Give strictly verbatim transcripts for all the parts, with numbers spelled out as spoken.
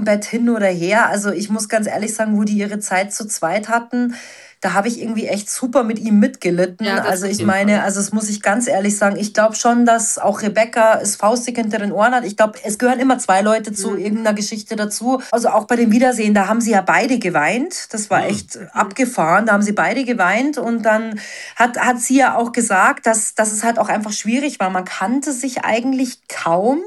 Bett hin oder her. Also ich muss ganz ehrlich sagen, wo die ihre Zeit zu zweit hatten, da habe ich irgendwie echt super mit ihm mitgelitten. Ja, das also auf ich jeden meine, Fall. also das muss ich ganz ehrlich sagen, ich glaube schon, dass auch Rebecca es faustig hinter den Ohren hat. Ich glaube, es gehören immer zwei Leute zu Mhm. irgendeiner Geschichte dazu. Also auch bei dem Wiedersehen, da haben sie ja beide geweint. Das war Mhm. echt abgefahren. Da haben sie beide geweint und dann hat, hat sie ja auch gesagt, dass, dass es halt auch einfach schwierig war. Man kannte sich eigentlich kaum.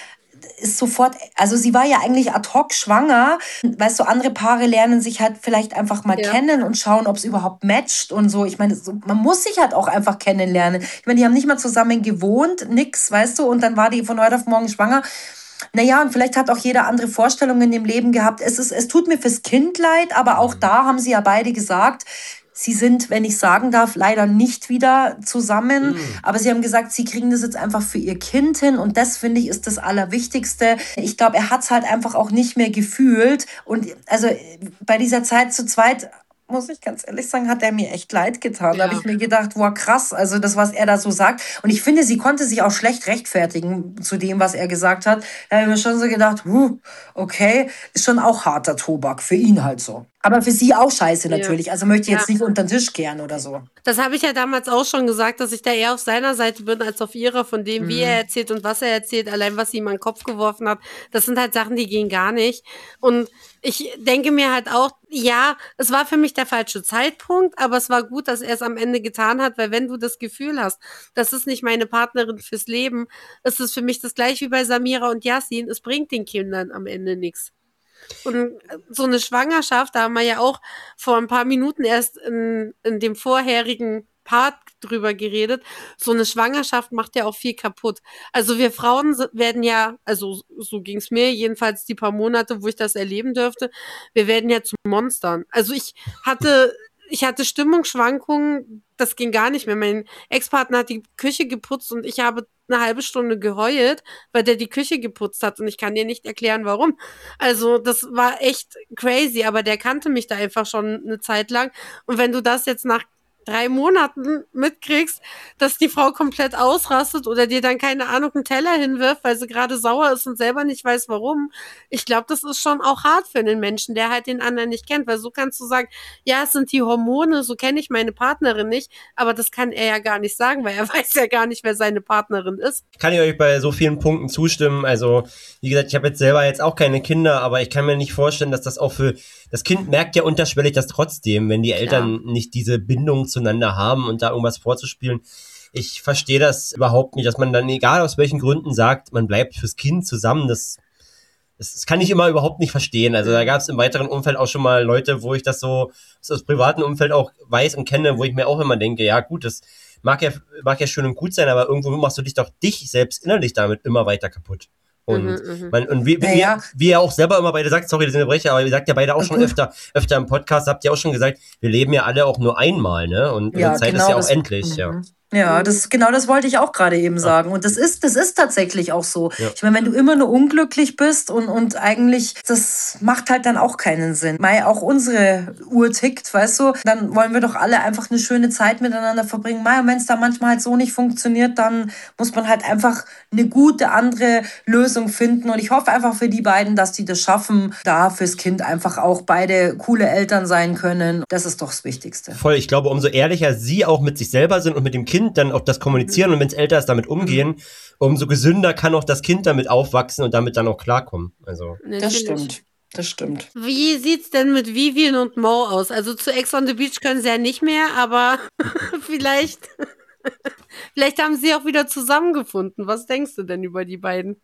Ist sofort, also sie war ja eigentlich ad hoc schwanger. Weißt du, andere Paare lernen sich halt vielleicht einfach mal Ja. kennen und schauen, ob es überhaupt matcht und so. Ich meine, so, man muss sich halt auch einfach kennenlernen. Ich meine, die haben nicht mal zusammen gewohnt, nix, weißt du, und dann war die von heute auf morgen schwanger. Naja, und vielleicht hat auch jeder andere Vorstellungen im Leben gehabt. Es, ist, es tut mir fürs Kind leid, aber auch da haben sie ja beide gesagt, sie sind, wenn ich sagen darf, leider nicht wieder zusammen. Mhm. Aber sie haben gesagt, sie kriegen das jetzt einfach für ihr Kind hin. Und das, finde ich, ist das Allerwichtigste. Ich glaube, er hat es halt einfach auch nicht mehr gefühlt. Und also bei dieser Zeit zu zweit, muss ich ganz ehrlich sagen, hat er mir echt leid getan. Da Ja. habe ich mir gedacht, wow, krass, also das, was er da so sagt. Und ich finde, sie konnte sich auch schlecht rechtfertigen zu dem, was er gesagt hat. Da habe ich mir schon so gedacht, huh, okay, ist schon auch harter Tobak, für ihn halt so. Aber für sie auch scheiße Ja. natürlich. Also möchte ich jetzt Ja. nicht unter den Tisch kehren oder so. Das habe ich ja damals auch schon gesagt, dass ich da eher auf seiner Seite bin, als auf ihrer, von dem, wie Mhm. er erzählt und was er erzählt, allein was sie ihm an den Kopf geworfen hat. Das sind halt Sachen, die gehen gar nicht. Und ich denke mir halt auch, ja, es war für mich der falsche Zeitpunkt, aber es war gut, dass er es am Ende getan hat, weil wenn du das Gefühl hast, das ist nicht meine Partnerin fürs Leben, ist es für mich das gleiche wie bei Samira und Yassin, es bringt den Kindern am Ende nichts. Und so eine Schwangerschaft, da haben wir ja auch vor ein paar Minuten erst in, in dem vorherigen Part drüber geredet. So eine Schwangerschaft macht ja auch viel kaputt. Also wir Frauen si- werden ja, also so ging es mir jedenfalls die paar Monate, wo ich das erleben dürfte, wir werden ja zu Monstern. Also ich hatte, ich hatte Stimmungsschwankungen, das ging gar nicht mehr. Mein Ex-Partner hat die Küche geputzt und ich habe eine halbe Stunde geheult, weil der die Küche geputzt hat und ich kann dir nicht erklären, warum. Also das war echt crazy, aber der kannte mich da einfach schon eine Zeit lang. Und wenn du das jetzt nach drei Monaten mitkriegst, dass die Frau komplett ausrastet oder dir dann, keine Ahnung, einen Teller hinwirft, weil sie gerade sauer ist und selber nicht weiß, warum. Ich glaube, das ist schon auch hart für einen Menschen, der halt den anderen nicht kennt, weil so kannst du sagen, ja, es sind die Hormone, so kenne ich meine Partnerin nicht, aber das kann er ja gar nicht sagen, weil er weiß ja gar nicht, wer seine Partnerin ist. Kann ich euch bei so vielen Punkten zustimmen. Also, wie gesagt, ich habe jetzt selber jetzt auch keine Kinder, aber ich kann mir nicht vorstellen, dass das auch für das Kind merkt ja unterschwellig das trotzdem, wenn die Eltern nicht diese Bindung zueinander haben und da irgendwas vorzuspielen. Ich verstehe das überhaupt nicht, dass man dann, egal aus welchen Gründen, sagt, man bleibt fürs Kind zusammen. Das, das, das kann ich immer überhaupt nicht verstehen. Also da gab es im weiteren Umfeld auch schon mal Leute, wo ich das so aus privaten Umfeld auch weiß und kenne, wo ich mir auch immer denke, ja gut, das mag ja, mag ja schön und gut sein, aber irgendwo machst du dich doch dich selbst innerlich damit immer weiter kaputt. Und, Mhm, mhm. man, und wie, wie, Naja. wie ihr auch selber immer beide sagt, sorry, das ist eine Brecher, aber ihr sagt ja beide auch Alles schon gut. öfter, öfter im Podcast, habt ihr auch schon gesagt, wir leben ja alle auch nur einmal, ne? Und Ja, unsere Zeit genau ist ja auch das- endlich, ja. Mhm. Ja, Mhm. das, genau das wollte ich auch gerade eben sagen. Und das ist, das ist tatsächlich auch so. Ja. Ich meine, wenn du immer nur unglücklich bist und, und eigentlich, das macht halt dann auch keinen Sinn. Mei, auch unsere Uhr tickt, weißt du, dann wollen wir doch alle einfach eine schöne Zeit miteinander verbringen. Mei, und wenn es da manchmal halt so nicht funktioniert, dann muss man halt einfach eine gute andere Lösung finden. Und ich hoffe einfach für die beiden, dass die das schaffen, da fürs Kind einfach auch beide coole Eltern sein können. Das ist doch das Wichtigste. Voll, ich glaube, umso ehrlicher sie auch mit sich selber sind und mit dem Kind dann auch das kommunizieren und wenn es älter ist, damit umgehen, umso gesünder kann auch das Kind damit aufwachsen und damit dann auch klarkommen. Also. Das Natürlich. stimmt. Das stimmt. Wie sieht's denn mit Vivian und Mo aus? Also zu Ex on the Beach können sie ja nicht mehr, aber vielleicht, vielleicht haben sie auch wieder zusammengefunden. Was denkst du denn über die beiden?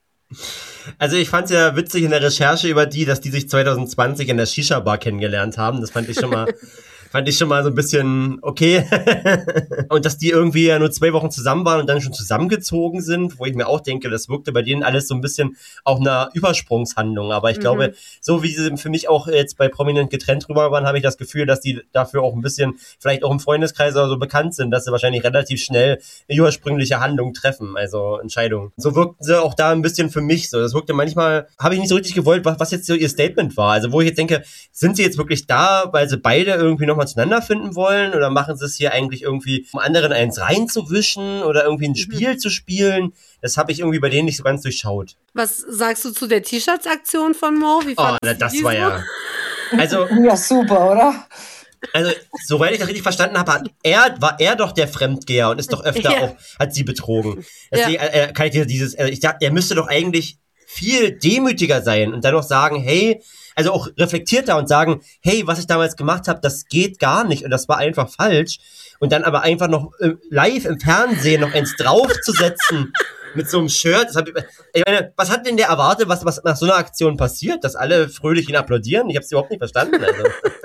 Also ich fand es ja witzig in der Recherche über die, dass die sich zwanzig zwanzig in der Shisha-Bar kennengelernt haben. Das fand ich schon mal, fand ich schon mal so ein bisschen okay. Und dass die irgendwie ja nur zwei Wochen zusammen waren und dann schon zusammengezogen sind, wo ich mir auch denke, das wirkte bei denen alles so ein bisschen auch einer Übersprungshandlung. Aber ich Mhm. glaube, so wie sie für mich auch jetzt bei Prominent getrennt drüber waren, habe ich das Gefühl, dass die dafür auch ein bisschen, vielleicht auch im Freundeskreis oder so bekannt sind, dass sie wahrscheinlich relativ schnell übersprüngliche Handlungen treffen, also Entscheidungen. So wirkten sie auch da ein bisschen für mich so. Das wirkte manchmal, habe ich nicht so richtig gewollt, was, was jetzt so ihr Statement war. Also wo ich jetzt denke, sind sie jetzt wirklich da, weil sie beide irgendwie nochmal nochmal zueinander finden wollen? Oder machen sie es hier eigentlich irgendwie, um anderen eins reinzuwischen oder irgendwie ein Spiel mhm. zu spielen? Das habe ich irgendwie bei denen nicht so ganz durchschaut. Was sagst du zu der T-Shirts-Aktion von Mo? Wie oh, na, das war so? ja... Also, ja, super, oder? Also, soweit ich das richtig verstanden habe, hat er, war er doch der Fremdgeher und ist doch öfter ja. auch, hat sie betrogen. Deswegen ja. äh, kann ich dir dieses, äh, ich dachte, er müsste doch eigentlich viel demütiger sein und dann noch sagen, hey, also auch reflektierter und sagen, hey, was ich damals gemacht habe, das geht gar nicht und das war einfach falsch. Und dann aber einfach noch äh, live im Fernsehen noch eins draufzusetzen mit so einem Shirt. Das hab ich, ich meine, was hat denn der erwartet, was, was nach so einer Aktion passiert, dass alle fröhlich ihn applaudieren? Ich habe es überhaupt nicht verstanden. Also.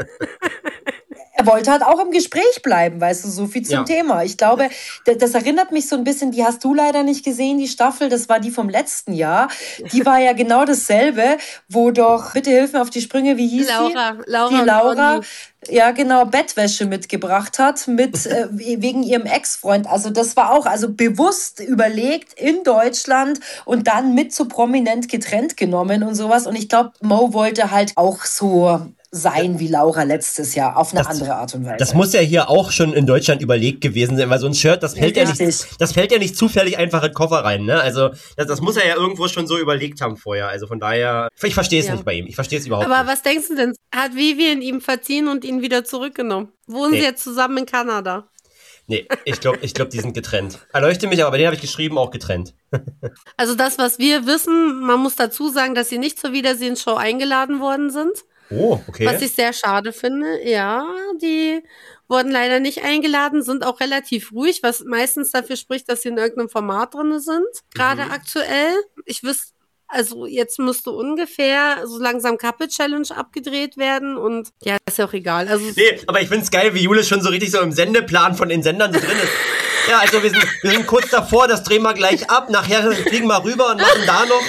Er wollte halt auch im Gespräch bleiben, weißt du, so viel zum ja. Thema. Ich glaube, das erinnert mich so ein bisschen, die hast du leider nicht gesehen, die Staffel, das war die vom letzten Jahr. Die war ja genau dasselbe, wo doch, bitte hilf mir auf die Sprünge, wie hieß Laura, die? Laura Die Laura, ja genau, Bettwäsche mitgebracht hat, mit äh, wegen ihrem Ex-Freund. Also das war auch also bewusst überlegt in Deutschland und dann mit so prominent getrennt genommen und sowas. Und ich glaube, Mo wollte halt auch so sein wie Laura letztes Jahr, auf eine das, andere Art und Weise. Das muss ja hier auch schon in Deutschland überlegt gewesen sein, weil so ein Shirt, das fällt, ja nicht, das fällt ja nicht zufällig einfach in den Koffer rein, ne? Also das, das muss er ja irgendwo schon so überlegt haben vorher. Also von daher, ich verstehe es ja. nicht bei ihm. Ich verstehe es überhaupt Aber nicht. Aber was denkst du denn? Hat Vivian ihm verziehen und ihn wieder zurückgenommen? Wohnen nee. sie jetzt zusammen in Kanada? Nee, ich glaube, ich glaub, die sind getrennt. Erleuchte mich, aber bei denen habe ich geschrieben, auch getrennt. Also das, was wir wissen, man muss dazu sagen, dass sie nicht zur Wiedersehensshow eingeladen worden sind. Oh, okay. Was ich sehr schade finde. Ja, die wurden leider nicht eingeladen, sind auch relativ ruhig, was meistens dafür spricht, dass sie in irgendeinem Format drin sind. Gerade mhm. aktuell. Ich wüsste, also jetzt müsste ungefähr so langsam Couple Challenge abgedreht werden und ja, ist ja auch egal. Also nee, aber ich find's geil, wie Jule schon so richtig so im Sendeplan von den Sendern so drin ist. Ja, also wir sind, wir sind kurz davor, das drehen wir gleich ab, nachher fliegen wir rüber und machen da noch.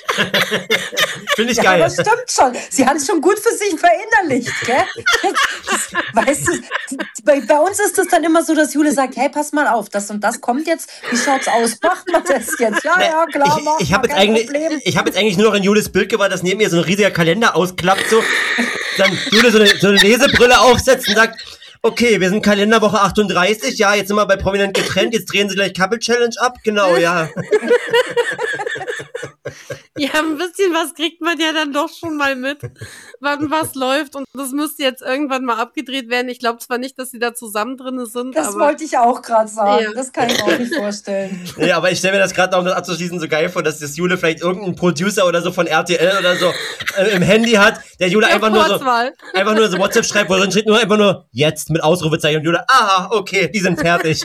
Finde ich ja, geil. Das stimmt schon. Sie haben es schon gut für sich verinnerlicht, gell? Das, weißt du, bei, bei uns ist das dann immer so, dass Jule sagt, hey, pass mal auf, das und das kommt jetzt. Wie schaut's aus? Macht man das jetzt? Ja, ja, klar, ich, ich habe jetzt, eigentlich, ich hab jetzt eigentlich nur noch in Jules Bild gewartet, dass neben mir so ein riesiger Kalender ausklappt, so. Dann Jule so eine, so eine Lesebrille aufsetzt und sagt, okay, wir sind Kalenderwoche achtunddreißig, ja, jetzt sind wir bei Prominent getrennt, jetzt drehen sie gleich Couple Challenge ab, genau, ja. Ja, ein bisschen was kriegt man ja dann doch schon mal mit, wann was läuft und das müsste jetzt irgendwann mal abgedreht werden. Ich glaube zwar nicht, dass sie da zusammen drin sind, das aber... Das wollte ich auch gerade sagen, ja. Das kann ich mir auch nicht vorstellen. Nee, aber ich stelle mir das gerade auch, um das abzuschließen, so geil vor, dass das Jule vielleicht irgendein Producer oder so von R T L oder so äh, im Handy hat, der Jule einfach nur, so, einfach nur so WhatsApp schreibt, wo drin steht nur einfach nur jetzt mit Ausrufezeichen und Jule, aha, okay, die sind fertig.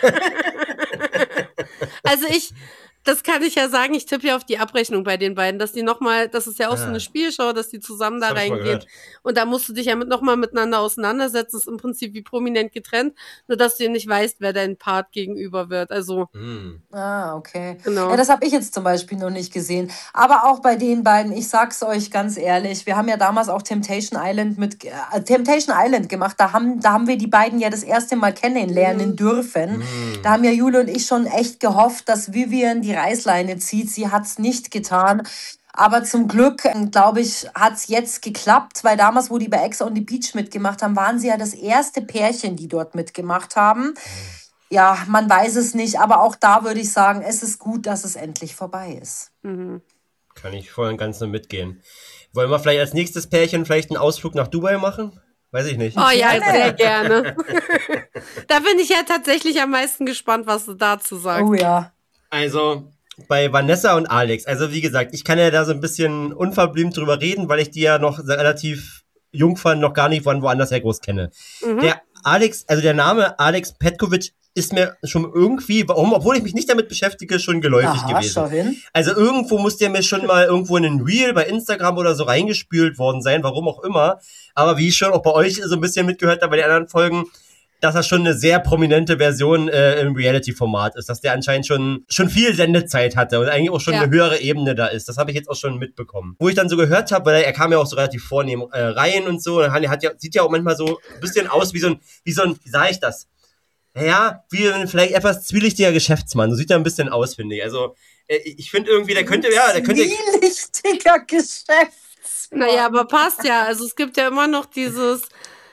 Also ich... Das kann ich ja sagen, ich tippe ja auf die Abrechnung bei den beiden, dass die nochmal, das ist ja auch ah. so eine Spielshow, dass die zusammen da reingehen. Und da musst du dich ja mit nochmal miteinander auseinandersetzen. Das ist im Prinzip wie prominent getrennt, nur dass du nicht weißt, wer dein Part gegenüber wird. Also. Mm. Ah, okay. Genau. Ja, das habe ich jetzt zum Beispiel noch nicht gesehen. Aber auch bei den beiden, ich sag's euch ganz ehrlich, wir haben ja damals auch Temptation Island mit äh, Temptation Island gemacht. Da haben, da haben wir die beiden ja das erste Mal kennenlernen mm. dürfen. Mm. Da haben ja Jule und ich schon echt gehofft, dass Vivian die Reißleine zieht. Sie hat es nicht getan. Aber zum Glück, glaube ich, hat es jetzt geklappt, weil damals, wo die bei Ex on the Beach mitgemacht haben, waren sie ja das erste Pärchen, die dort mitgemacht haben. Ja, man weiß es nicht, aber auch da würde ich sagen, es ist gut, dass es endlich vorbei ist. Mhm. Kann ich voll und ganz nur mitgehen. Wollen wir vielleicht als nächstes Pärchen vielleicht einen Ausflug nach Dubai machen? Weiß ich nicht. Oh ja, sehr gerne. Da bin ich ja tatsächlich am meisten gespannt, was du dazu sagst. Oh ja. Also, bei Vanessa und Alex, also wie gesagt, ich kann ja da so ein bisschen unverblümt drüber reden, weil ich die ja noch relativ jung fand, noch gar nicht von woanders her groß kenne. Mhm. Der Alex, also der Name Alex Petkovic ist mir schon irgendwie, warum, obwohl ich mich nicht damit beschäftige, schon geläufig Aha, gewesen. Schau hin. Also irgendwo muss der mir schon mal irgendwo in ein Reel bei Instagram oder so reingespült worden sein, warum auch immer. Aber wie ich schon auch bei euch so ein bisschen mitgehört habe bei den anderen Folgen, dass das schon eine sehr prominente Version äh, im Reality-Format ist, dass der anscheinend schon schon viel Sendezeit hatte und eigentlich auch schon ja. eine höhere Ebene da ist. Das habe ich jetzt auch schon mitbekommen. Wo ich dann so gehört habe, weil er kam ja auch so relativ vornehm äh, rein und so, und er hat ja, sieht ja auch manchmal so ein bisschen aus wie so ein, wie so ein, wie sage ich das? Naja, wie ein vielleicht etwas zwielichtiger Geschäftsmann. So sieht er ein bisschen aus, finde ich. Also äh, ich finde irgendwie, der könnte, ja, der könnte... Zwielichtiger Geschäftsmann. Naja, aber passt ja. Also es gibt ja immer noch dieses...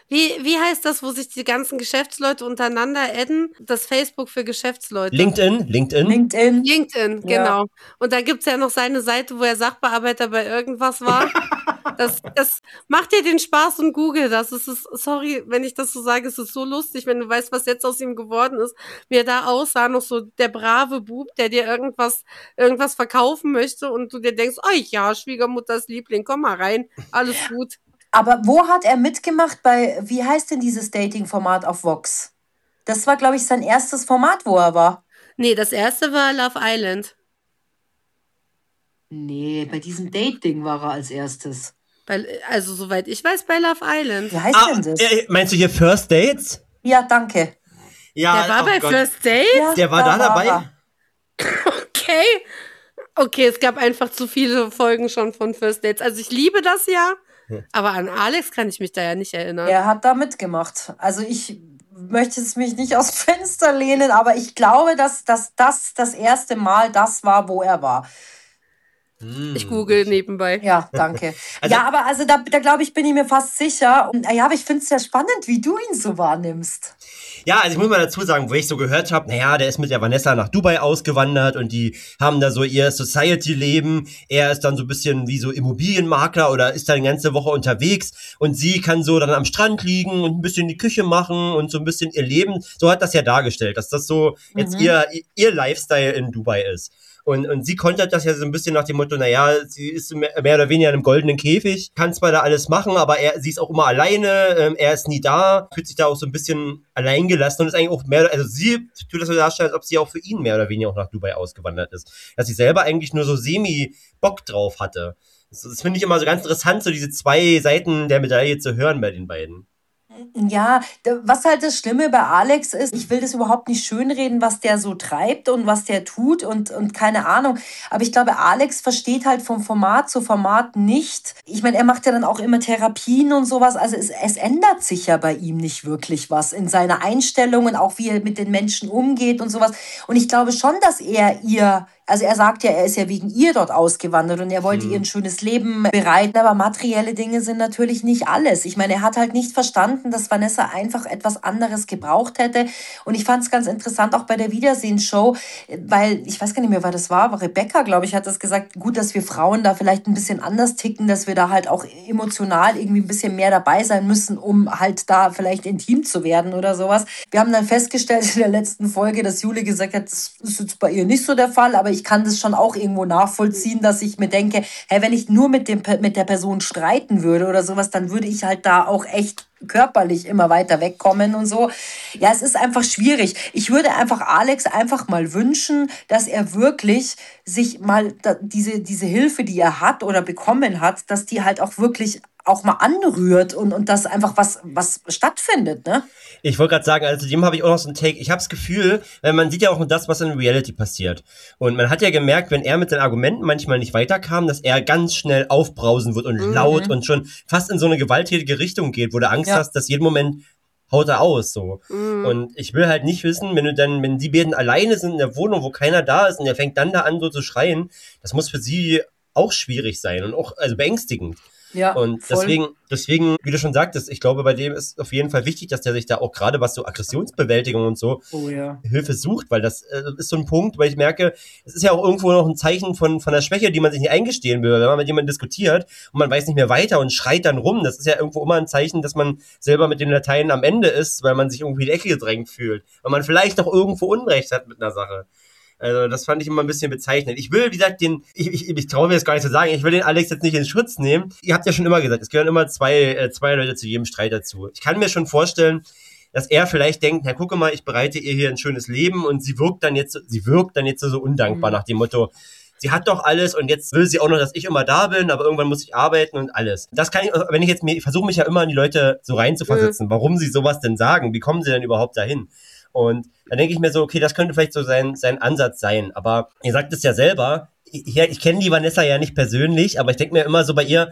Wie, wie heißt das, wo sich die ganzen Geschäftsleute untereinander adden? Das Facebook für Geschäftsleute. LinkedIn, LinkedIn. LinkedIn. LinkedIn, Ja. genau. Und da gibt's ja noch seine Seite, wo er Sachbearbeiter bei irgendwas war. Das, das macht dir den Spaß und google das. Es ist, sorry, wenn ich das so sage, es ist so lustig, wenn du weißt, was jetzt aus ihm geworden ist. Wie er da aussah, noch so der brave Bub, der dir irgendwas, irgendwas verkaufen möchte und du dir denkst, oh ja, Schwiegermutters Liebling, komm mal rein, alles gut. Aber wo hat er mitgemacht bei, wie heißt denn dieses Dating-Format auf Vox? Das war, glaube ich, sein erstes Format, wo er war. Nee, das erste war Love Island. Nee, bei diesem Date-Ding war er als erstes. Bei, also, soweit ich weiß, bei Love Island. Wie heißt Ah, denn das? äh, meinst du hier First Dates? Ja, danke. Ja, Der war oh bei Gott. First Date? Ja, Der war da dabei? er. Okay. Okay, es gab einfach zu viele Folgen schon von First Dates. Also ich liebe das ja, aber an Alex kann ich mich da ja nicht erinnern. Er hat da mitgemacht. Also ich möchte es mich nicht aus dem Fenster lehnen, aber ich glaube, dass, dass das das erste Mal das war, wo er war. Ich google nebenbei. Ja, danke. Also- ja, aber also da, da glaube ich, bin ich mir fast sicher. Und ja, aber ich finde es sehr spannend, wie du ihn so wahrnimmst. Ja, also ich muss mal dazu sagen, wo ich so gehört habe, naja, der ist mit der Vanessa nach Dubai ausgewandert und die haben da so ihr Society-Leben. Er ist dann so ein bisschen wie so Immobilienmakler oder ist da eine ganze Woche unterwegs und sie kann so dann am Strand liegen und ein bisschen die Küche machen und so ein bisschen ihr Leben. So hat das ja dargestellt, dass das so jetzt Mhm. ihr, ihr Lifestyle in Dubai ist. Und, und sie kontert das ja so ein bisschen nach dem Motto, naja, sie ist mehr, mehr oder weniger in einem goldenen Käfig, kann zwar da alles machen, aber er, sie ist auch immer alleine, ähm, er ist nie da, fühlt sich da auch so ein bisschen alleingelassen und ist eigentlich auch mehr, also sie tut das so darstellen, als ob sie auch für ihn mehr oder weniger auch nach Dubai ausgewandert ist. Dass sie selber eigentlich nur so semi-Bock drauf hatte. Das, das finde ich immer so ganz interessant, so diese zwei Seiten der Medaille zu hören bei den beiden. Ja, da- was halt das Schlimme bei Alex ist, ich will das überhaupt nicht schönreden, was der so treibt und was der tut und, und keine Ahnung. Aber ich glaube, Alex versteht halt vom Format zu Format nicht. Ich meine, er macht ja dann auch immer Therapien und sowas. Also es, es ändert sich ja bei ihm nicht wirklich was in seiner Einstellung und auch wie er mit den Menschen umgeht und sowas. Und ich glaube schon, dass er ihr, also er sagt ja, er ist ja wegen ihr dort ausgewandert und er wollte ihr ein schönes Leben bereiten, aber materielle Dinge sind natürlich nicht alles. Ich meine, er hat halt nicht verstanden, dass Vanessa einfach etwas anderes gebraucht hätte. Und ich fand es ganz interessant, auch bei der Wiedersehensshow, weil ich weiß gar nicht mehr, wer das war, aber Rebecca, glaube ich, hat das gesagt, gut, dass wir Frauen da vielleicht ein bisschen anders ticken, dass wir da halt auch emotional irgendwie ein bisschen mehr dabei sein müssen, um halt da vielleicht intim zu werden oder sowas. Wir haben dann festgestellt in der letzten Folge, dass Jule gesagt hat, das ist jetzt bei ihr nicht so der Fall, aber ich kann das schon auch irgendwo nachvollziehen, dass ich mir denke, hey, wenn ich nur mit, dem, mit der Person streiten würde oder sowas, dann würde ich halt da auch echt körperlich immer weiter wegkommen und so. Ja, es ist einfach schwierig. Ich würde einfach Alex einfach mal wünschen, dass er wirklich sich mal da, diese, diese Hilfe, die er hat oder bekommen hat, dass die halt auch wirklich auch mal anrührt und, und dass einfach was, was stattfindet, ne? Ich wollte gerade sagen, also dem habe ich auch noch so einen Take. Ich habe das Gefühl, weil man sieht ja auch das, was in Reality passiert. Und man hat ja gemerkt, wenn er mit seinen Argumenten manchmal nicht weiterkam, dass er ganz schnell aufbrausen wird und Mhm. laut und schon fast in so eine gewalttätige Richtung geht, wo du Angst Ja. hast, dass jeden Moment haut er aus, so. Mhm. Und ich will halt nicht wissen, wenn du dann, wenn die beiden alleine sind in der Wohnung, wo keiner da ist und er fängt dann da an, so zu schreien, das muss für sie auch schwierig sein und auch, also beängstigend. Ja, Und voll. deswegen, deswegen, wie du schon sagtest, ich glaube, bei dem ist auf jeden Fall wichtig, dass der sich da auch gerade was so Aggressionsbewältigung und so Oh ja. Hilfe sucht, weil das äh, ist so ein Punkt, weil ich merke, es ist ja auch irgendwo noch ein Zeichen von, von der Schwäche, die man sich nicht eingestehen will. Wenn man mit jemandem diskutiert und man weiß nicht mehr weiter und schreit dann rum, das ist ja irgendwo immer ein Zeichen, dass man selber mit den Lateinen am Ende ist, weil man sich irgendwie in die Ecke gedrängt fühlt. Weil man vielleicht auch irgendwo Unrecht hat mit einer Sache. Also das fand ich immer ein bisschen bezeichnend. Ich will, wie gesagt, den, ich, ich, ich traue mir das gar nicht zu sagen, ich will den Alex jetzt nicht in Schutz nehmen. Ihr habt ja schon immer gesagt, es gehören immer zwei, äh, zwei Leute zu jedem Streit dazu. Ich kann mir schon vorstellen, dass er vielleicht denkt, na gucke mal, ich bereite ihr hier ein schönes Leben und sie wirkt dann jetzt, so- sie wirkt dann jetzt so, so undankbar Mhm. nach dem Motto, sie hat doch alles und jetzt will sie auch noch, dass ich immer da bin, aber irgendwann muss ich arbeiten und alles. Das kann ich, wenn ich jetzt mir, ich versuche mich ja immer in die Leute so reinzuversetzen, warum sie sowas denn sagen, wie kommen sie denn überhaupt dahin? Und dann denke ich mir so, okay, das könnte vielleicht so sein, sein Ansatz sein. Aber ihr sagt es ja selber, ich, ich kenne die Vanessa ja nicht persönlich, aber ich denke mir immer so bei ihr,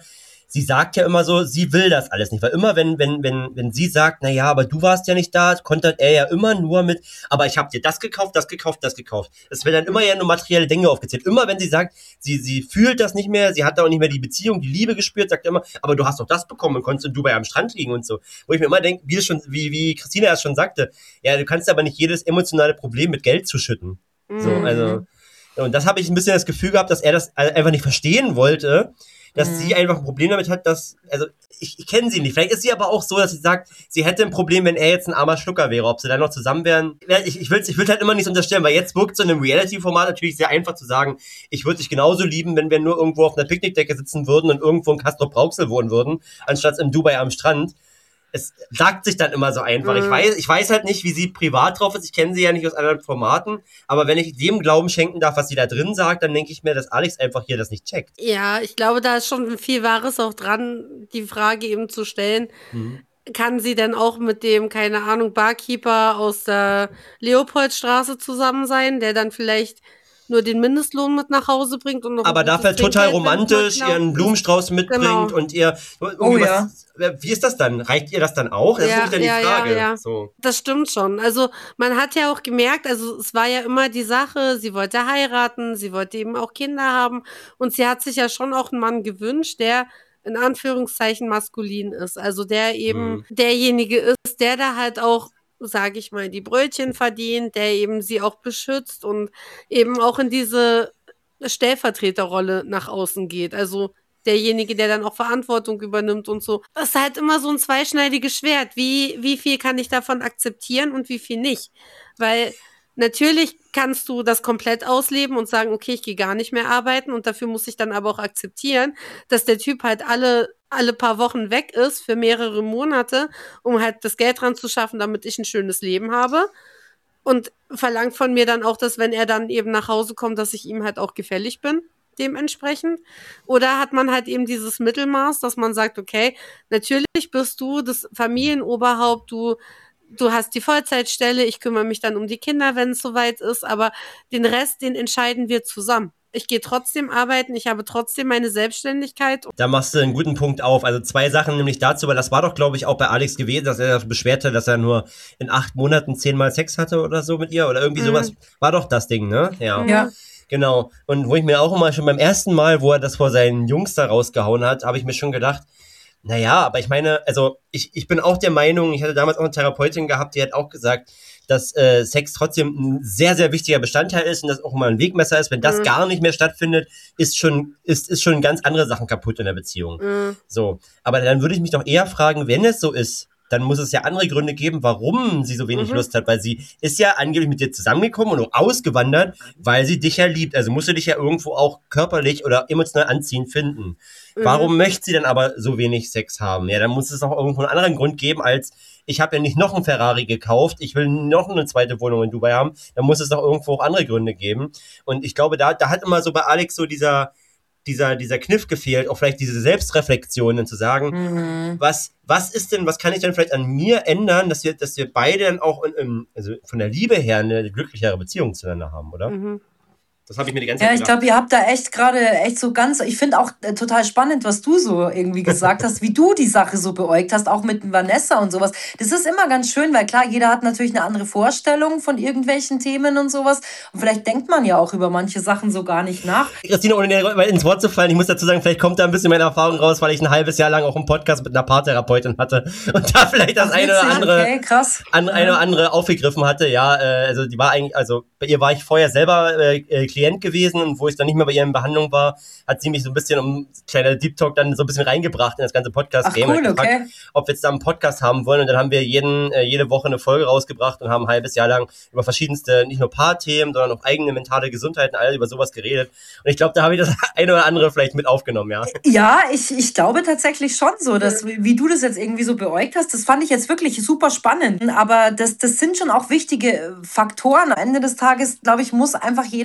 sie sagt ja immer so, sie will das alles nicht, weil immer wenn wenn wenn wenn sie sagt, na ja, aber du warst ja nicht da, kontert er ja immer nur mit, aber ich habe dir das gekauft, das gekauft, das gekauft. Es werden dann immer ja nur materielle Dinge aufgezählt. Immer wenn sie sagt, sie sie fühlt das nicht mehr, sie hat auch nicht mehr die Beziehung, die Liebe gespürt, sagt er immer, aber du hast doch das bekommen und konntest in Dubai am Strand liegen und so. Wo ich mir immer denke, wie es schon wie wie Christina erst schon sagte, ja, du kannst aber nicht jedes emotionale Problem mit Geld zuschütten. Mhm. So, also und das habe ich ein bisschen das Gefühl gehabt, dass er das einfach nicht verstehen wollte, dass mhm. sie einfach ein Problem damit hat, dass, also ich, ich kenne sie nicht, vielleicht ist sie aber auch so, dass sie sagt, sie hätte ein Problem, wenn er jetzt ein armer Schlucker wäre, ob sie dann noch zusammen wären. Ich, ich will ich will halt immer nichts unterstellen, weil jetzt wirkt so in einem Reality-Format natürlich sehr einfach zu sagen, ich würde dich genauso lieben, wenn wir nur irgendwo auf einer Picknickdecke sitzen würden und irgendwo in Castrop-Rauxel wohnen würden, anstatt in Dubai am Strand. Es sagt sich dann immer so einfach. Mhm. Ich weiß, ich weiß halt nicht, wie sie privat drauf ist. Ich kenne sie ja nicht aus anderen Formaten. Aber wenn ich dem Glauben schenken darf, was sie da drin sagt, dann denke ich mir, dass Alex einfach hier das nicht checkt. Ja, ich glaube, da ist schon viel Wahres auch dran, die Frage eben zu stellen. Mhm. Kann sie denn auch mit dem, keine Ahnung, Barkeeper aus der Leopoldstraße zusammen sein, der dann vielleicht nur den Mindestlohn mit nach Hause bringt und noch aber dafür total romantisch ihren Blumenstrauß mitbringt genau. und ihr oh ja. Was, wie ist das dann? Reicht ihr das dann auch? Das ja, ist dann ja, die Frage. Ja, ja. So. Das stimmt schon. Also man hat ja auch gemerkt, also es war ja immer die Sache, sie wollte heiraten, sie wollte eben auch Kinder haben und sie hat sich ja schon auch einen Mann gewünscht, der in Anführungszeichen maskulin ist. Also der eben mhm. derjenige ist, der da halt auch, sage ich mal, die Brötchen verdient, der eben sie auch beschützt und eben auch in diese Stellvertreterrolle nach außen geht. Also derjenige, der dann auch Verantwortung übernimmt und so. Das ist halt immer so ein zweischneidiges Schwert. Wie, wie viel kann ich davon akzeptieren und wie viel nicht? Weil natürlich kannst du das komplett ausleben und sagen, okay, ich gehe gar nicht mehr arbeiten und dafür muss ich dann aber auch akzeptieren, dass der Typ halt alle alle paar Wochen weg ist für mehrere Monate, um halt das Geld dran zu schaffen, damit ich ein schönes Leben habe und verlangt von mir dann auch, dass wenn er dann eben nach Hause kommt, dass ich ihm halt auch gefällig bin, dementsprechend. Oder hat man halt eben dieses Mittelmaß, dass man sagt, okay, natürlich bist du das Familienoberhaupt, du du hast die Vollzeitstelle, ich kümmere mich dann um die Kinder, wenn es soweit ist, aber den Rest, den entscheiden wir zusammen. Ich gehe trotzdem arbeiten, ich habe trotzdem meine Selbstständigkeit. Da machst du einen guten Punkt auf. Also zwei Sachen nämlich dazu, weil das war doch, glaube ich, auch bei Alex gewesen, dass er beschwert hat, dass er nur in acht Monaten zehnmal Sex hatte oder so mit ihr oder irgendwie mhm. sowas. War doch das Ding, ne? Ja. ja. Genau. Und wo ich mir auch immer schon beim ersten Mal, wo er das vor seinen Jungs da rausgehauen hat, habe ich mir schon gedacht, naja, aber ich meine, also ich, ich bin auch der Meinung, ich hatte damals auch eine Therapeutin gehabt, die hat auch gesagt, dass äh, Sex trotzdem ein sehr, sehr wichtiger Bestandteil ist und dass auch mal ein Wegmesser ist. Wenn das mhm. gar nicht mehr stattfindet, ist schon, ist, ist schon ganz andere Sachen kaputt in der Beziehung. Mhm. So. Aber dann würde ich mich doch eher fragen, wenn es so ist, dann muss es ja andere Gründe geben, warum sie so wenig mhm. Lust hat, weil sie ist ja angeblich mit dir zusammengekommen und auch ausgewandert, weil sie dich ja liebt. Also musst du dich ja irgendwo auch körperlich oder emotional anziehend finden. Mhm. Warum möchte sie dann aber so wenig Sex haben? Ja, dann muss es auch irgendwo einen anderen Grund geben, als ich habe ja nicht noch einen Ferrari gekauft, ich will noch eine zweite Wohnung in Dubai haben. Dann muss es doch irgendwo auch andere Gründe geben. Und ich glaube, da, da hat immer so bei Alex so dieser dieser dieser Kniff gefehlt, auch vielleicht diese Selbstreflexion, dann zu sagen, mhm. was was ist denn, was kann ich denn vielleicht an mir ändern, dass wir dass wir beide dann auch in, in, also von der Liebe her eine glücklichere Beziehung zueinander haben, oder? Mhm. Das habe ich mir die ganze Zeit Ja, ich glaube, ihr habt da echt gerade echt so ganz, ich finde auch äh, total spannend, was du so irgendwie gesagt hast, wie du die Sache so beäugt hast, auch mit Vanessa und sowas. Das ist immer ganz schön, weil klar, jeder hat natürlich eine andere Vorstellung von irgendwelchen Themen und sowas. Und vielleicht denkt man ja auch über manche Sachen so gar nicht nach. Christina, ohne dir ins Wort zu fallen, ich muss dazu sagen, vielleicht kommt da ein bisschen meine Erfahrung raus, weil ich ein halbes Jahr lang auch einen Podcast mit einer Paartherapeutin hatte und da vielleicht das Ach, eine oder andere, okay, krass. An, eine oder andere aufgegriffen hatte. Ja, äh, also die war eigentlich, also bei ihr war ich vorher selber äh, Klient gewesen und wo ich dann nicht mehr bei ihr in Behandlung war, hat sie mich so ein bisschen, um kleiner Deep Talk dann so ein bisschen reingebracht in das ganze Podcast-Game. Ach cool, gefragt, okay. Ob wir jetzt da einen Podcast haben wollen und dann haben wir jeden, äh, jede Woche eine Folge rausgebracht und haben ein halbes Jahr lang über verschiedenste, nicht nur Paarthemen, sondern auch eigene mentale Gesundheit und all über sowas geredet. Und ich glaube, da habe ich das eine oder andere vielleicht mit aufgenommen, ja. Ja, ich, ich glaube tatsächlich schon so, dass, wie du das jetzt irgendwie so beäugt hast, das fand ich jetzt wirklich super spannend. Aber das, das sind schon auch wichtige Faktoren. Am Ende des Tages, glaube ich, muss einfach jeder auch wirklich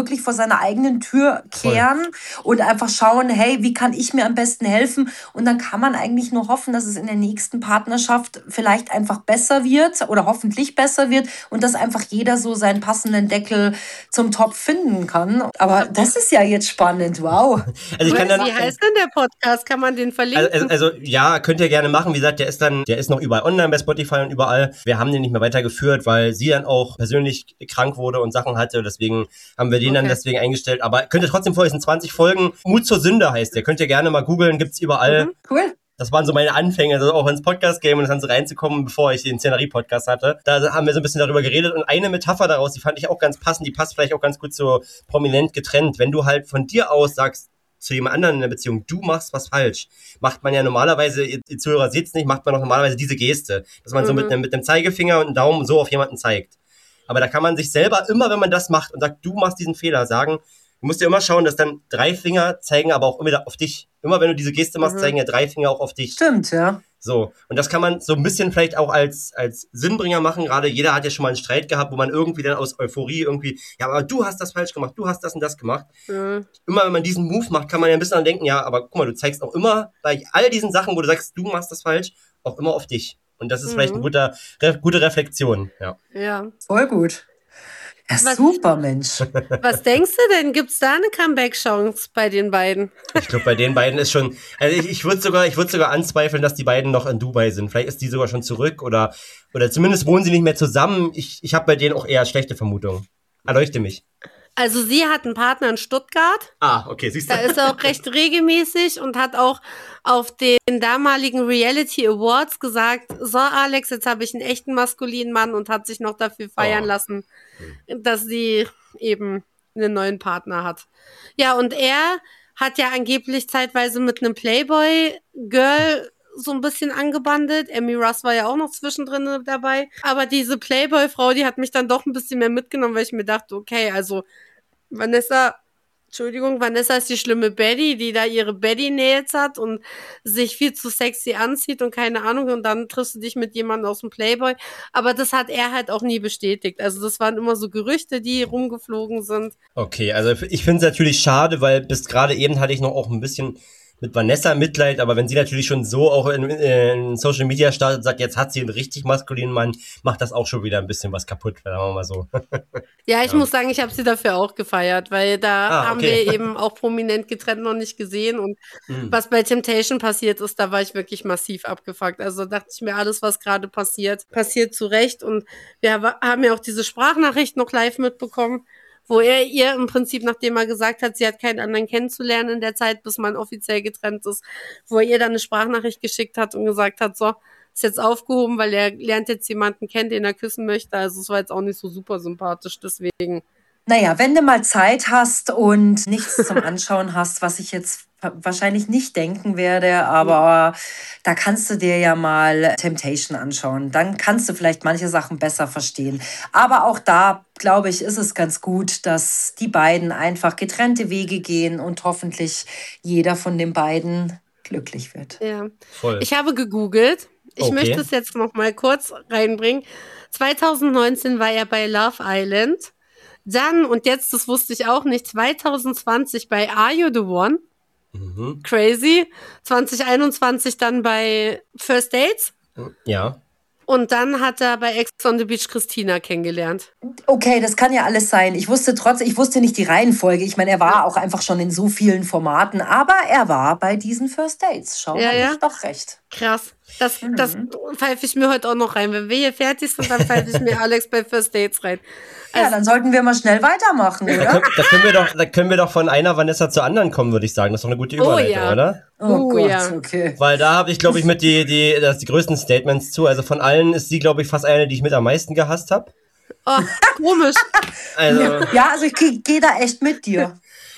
wirklich vor seiner eigenen Tür kehren Voll. Und einfach schauen, hey, wie kann ich mir am besten helfen? Und dann kann man eigentlich nur hoffen, dass es in der nächsten Partnerschaft vielleicht einfach besser wird oder hoffentlich besser wird und dass einfach jeder so seinen passenden Deckel zum Topf finden kann. Aber das ist ja jetzt spannend, wow. Also ich kann dann, wie heißt denn der Podcast? Kann man den verlinken? Also, also, also ja, könnt ihr gerne machen. Wie gesagt, der ist dann, der ist noch überall online bei Spotify und überall. Wir haben den nicht mehr weitergeführt, weil sie dann auch persönlich krank wurde und Sachen hatte. Deswegen haben wir den okay. dann deswegen eingestellt. Aber könnt ihr trotzdem folgen, es sind zwanzig Folgen. Mut zur Sünde heißt der. Könnt ihr gerne mal googeln, gibt's überall. Mhm, cool. Das waren so meine Anfänge, also auch ins Podcast-Game und das Ganze reinzukommen, bevor ich den Szenerie-Podcast hatte. Da haben wir so ein bisschen darüber geredet und eine Metapher daraus, die fand ich auch ganz passend, die passt vielleicht auch ganz gut so prominent getrennt. Wenn du halt von dir aus sagst, zu jemand anderen in der Beziehung, du machst was falsch, macht man ja normalerweise, ihr, ihr Zuhörer seht's nicht, macht man doch normalerweise diese Geste, dass man mhm. so mit einem mit dem Zeigefinger und einem Daumen so auf jemanden zeigt. Aber da kann man sich selber immer, wenn man das macht und sagt, du machst diesen Fehler, sagen, du musst ja immer schauen, dass dann drei Finger zeigen aber auch immer wieder auf dich. Immer wenn du diese Geste machst, mhm. zeigen ja drei Finger auch auf dich. Stimmt, ja. So, und das kann man so ein bisschen vielleicht auch als als Sinnbringer machen. Gerade jeder hat ja schon mal einen Streit gehabt, wo man irgendwie dann aus Euphorie irgendwie, ja, aber du hast das falsch gemacht, du hast das und das gemacht. Mhm. Immer wenn man diesen Move macht, kann man ja ein bisschen dann denken, ja, aber guck mal, du zeigst auch immer bei all diesen Sachen, wo du sagst, du machst das falsch, auch immer auf dich. Und das ist mhm. vielleicht eine gute, re- gute Reflexion. Ja. Ja. Voll gut. Ja, was, super, Mensch. Was denkst du denn? Gibt's da eine Comeback-Chance bei den beiden? Ich glaube, bei den beiden ist schon, also ich, ich würde sogar, ich würde sogar anzweifeln, dass die beiden noch in Dubai sind. Vielleicht ist die sogar schon zurück oder, oder zumindest wohnen sie nicht mehr zusammen. Ich, ich habe bei denen auch eher schlechte Vermutungen. Erleuchte mich. Also sie hat einen Partner in Stuttgart. Ah, okay, siehst du. Da ist er auch recht regelmäßig und hat auch auf den damaligen Reality Awards gesagt, so Alex, jetzt habe ich einen echten maskulinen Mann und hat sich noch dafür feiern oh. lassen, dass sie eben einen neuen Partner hat. Ja, und er hat ja angeblich zeitweise mit einem Playboy-Girl so ein bisschen angebandelt. Amy Russ war ja auch noch zwischendrin dabei. Aber diese Playboy-Frau, die hat mich dann doch ein bisschen mehr mitgenommen, weil ich mir dachte, okay, also Vanessa, Entschuldigung, Vanessa ist die schlimme Betty, die da ihre Betty-Nails hat und sich viel zu sexy anzieht und keine Ahnung, und dann triffst du dich mit jemandem aus dem Playboy. Aber das hat er halt auch nie bestätigt. Also das waren immer so Gerüchte, die rumgeflogen sind. Okay, also ich finde es natürlich schade, weil bis gerade eben hatte ich noch auch ein bisschen mit Vanessa Mitleid, aber wenn sie natürlich schon so auch in, in Social Media startet und sagt, jetzt hat sie einen richtig maskulinen Mann, macht das auch schon wieder ein bisschen was kaputt, sagen wir mal so. Ja, ich ja. muss sagen, ich habe sie dafür auch gefeiert, weil da ah, haben okay. wir eben auch prominent getrennt noch nicht gesehen und mhm. was bei Temptation passiert ist, da war ich wirklich massiv abgefuckt. Also dachte ich mir, alles, was gerade passiert, passiert zu Recht, und wir haben ja auch diese Sprachnachricht noch live mitbekommen, wo er ihr im Prinzip, nachdem er gesagt hat, sie hat keinen anderen kennenzulernen in der Zeit, bis man offiziell getrennt ist, wo er ihr dann eine Sprachnachricht geschickt hat und gesagt hat, so, ist jetzt aufgehoben, weil er lernt jetzt jemanden kennen, den er küssen möchte. Also es war jetzt auch nicht so super sympathisch, deswegen. Naja, wenn du mal Zeit hast und nichts zum Anschauen hast, was ich jetzt wahrscheinlich nicht denken werde, aber da kannst du dir ja mal Temptation anschauen. Dann kannst du vielleicht manche Sachen besser verstehen. Aber auch da, glaube ich, ist es ganz gut, dass die beiden einfach getrennte Wege gehen und hoffentlich jeder von den beiden glücklich wird. Ja. Voll. Ich habe gegoogelt. Ich okay. möchte es jetzt noch mal kurz reinbringen. zwanzig neunzehn war er bei Love Island. Dann, und jetzt, das wusste ich auch nicht, zwanzig zwanzig bei Are You The One? Mhm. Crazy. zwanzig einundzwanzig dann bei First Dates. Ja. Und dann hat er bei Ex on the Beach Christina kennengelernt. Okay, das kann ja alles sein. Ich wusste trotzdem, ich wusste nicht die Reihenfolge. Ich meine, er war auch einfach schon in so vielen Formaten, aber er war bei diesen First Dates. Schau, ja, ja. Ich doch recht. Krass. Das, mhm. das pfeife ich mir heute auch noch rein. Wenn wir hier fertig sind, dann pfeife ich mir Alex bei First Dates rein. Also, ja, dann sollten wir mal schnell weitermachen, oder? Da können, da können wir doch, da können wir doch von einer Vanessa zur anderen kommen, würde ich sagen. Das ist doch eine gute Überleitung, oh, ja. oder? Oh, oh Gott, ja. Okay. Weil da habe ich, glaube ich, mit die, die, das die größten Statements zu. Also von allen ist sie, glaube ich, fast eine, die ich mit am meisten gehasst habe. Oh, komisch. Also, ja, also ich gehe da echt mit dir.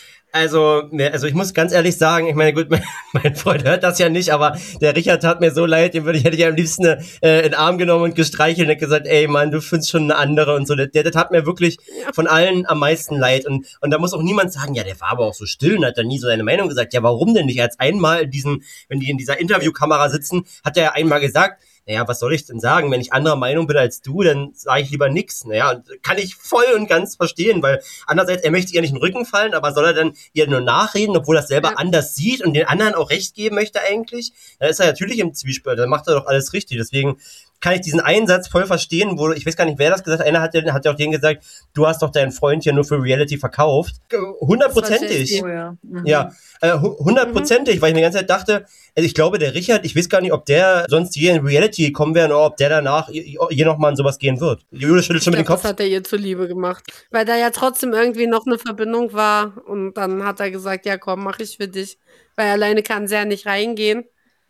Also, also ich muss ganz ehrlich sagen, ich meine, gut, mein, mein Freund hört das ja nicht, aber der Richard tat mir so leid, den würde ich, hätte ich am liebsten äh, in den Arm genommen und gestreichelt und gesagt, ey Mann, du findest schon eine andere und so. Der, der tat mir wirklich von allen am meisten leid. Und, und da muss auch niemand sagen, ja, der war aber auch so still und hat dann nie so seine Meinung gesagt. Ja, warum denn nicht? Er hat einmal in diesen, wenn die in dieser Interviewkamera sitzen, hat er einmal gesagt, naja, was soll ich denn sagen? Wenn ich anderer Meinung bin als du, dann sage ich lieber nix. Naja, kann ich voll und ganz verstehen, weil andererseits, er möchte ihr nicht in den Rücken fallen, aber soll er dann ihr nur nachreden, obwohl er es selber ja. anders sieht und den anderen auch recht geben möchte eigentlich? Dann ist er natürlich im Zwiespalt, dann macht er doch alles richtig. Deswegen kann ich diesen Einsatz voll verstehen, wo, ich weiß gar nicht, wer das gesagt hat, einer hat ja, hat ja auch denen gesagt, du hast doch deinen Freund hier nur für Reality verkauft. Hundertprozentig. Oh, ja, mhm. ja äh, hundertprozentig, mhm. weil ich mir die ganze Zeit dachte, also ich glaube, der Richard, ich weiß gar nicht, ob der sonst je in Reality kommen wäre oder ob der danach je nochmal in sowas gehen wird. Julia schüttelt schon mit dem Kopf. Das hat er ihr zuliebe gemacht, weil da ja trotzdem irgendwie noch eine Verbindung war und dann hat er gesagt, ja komm, mach ich für dich, weil alleine kann sie ja nicht reingehen.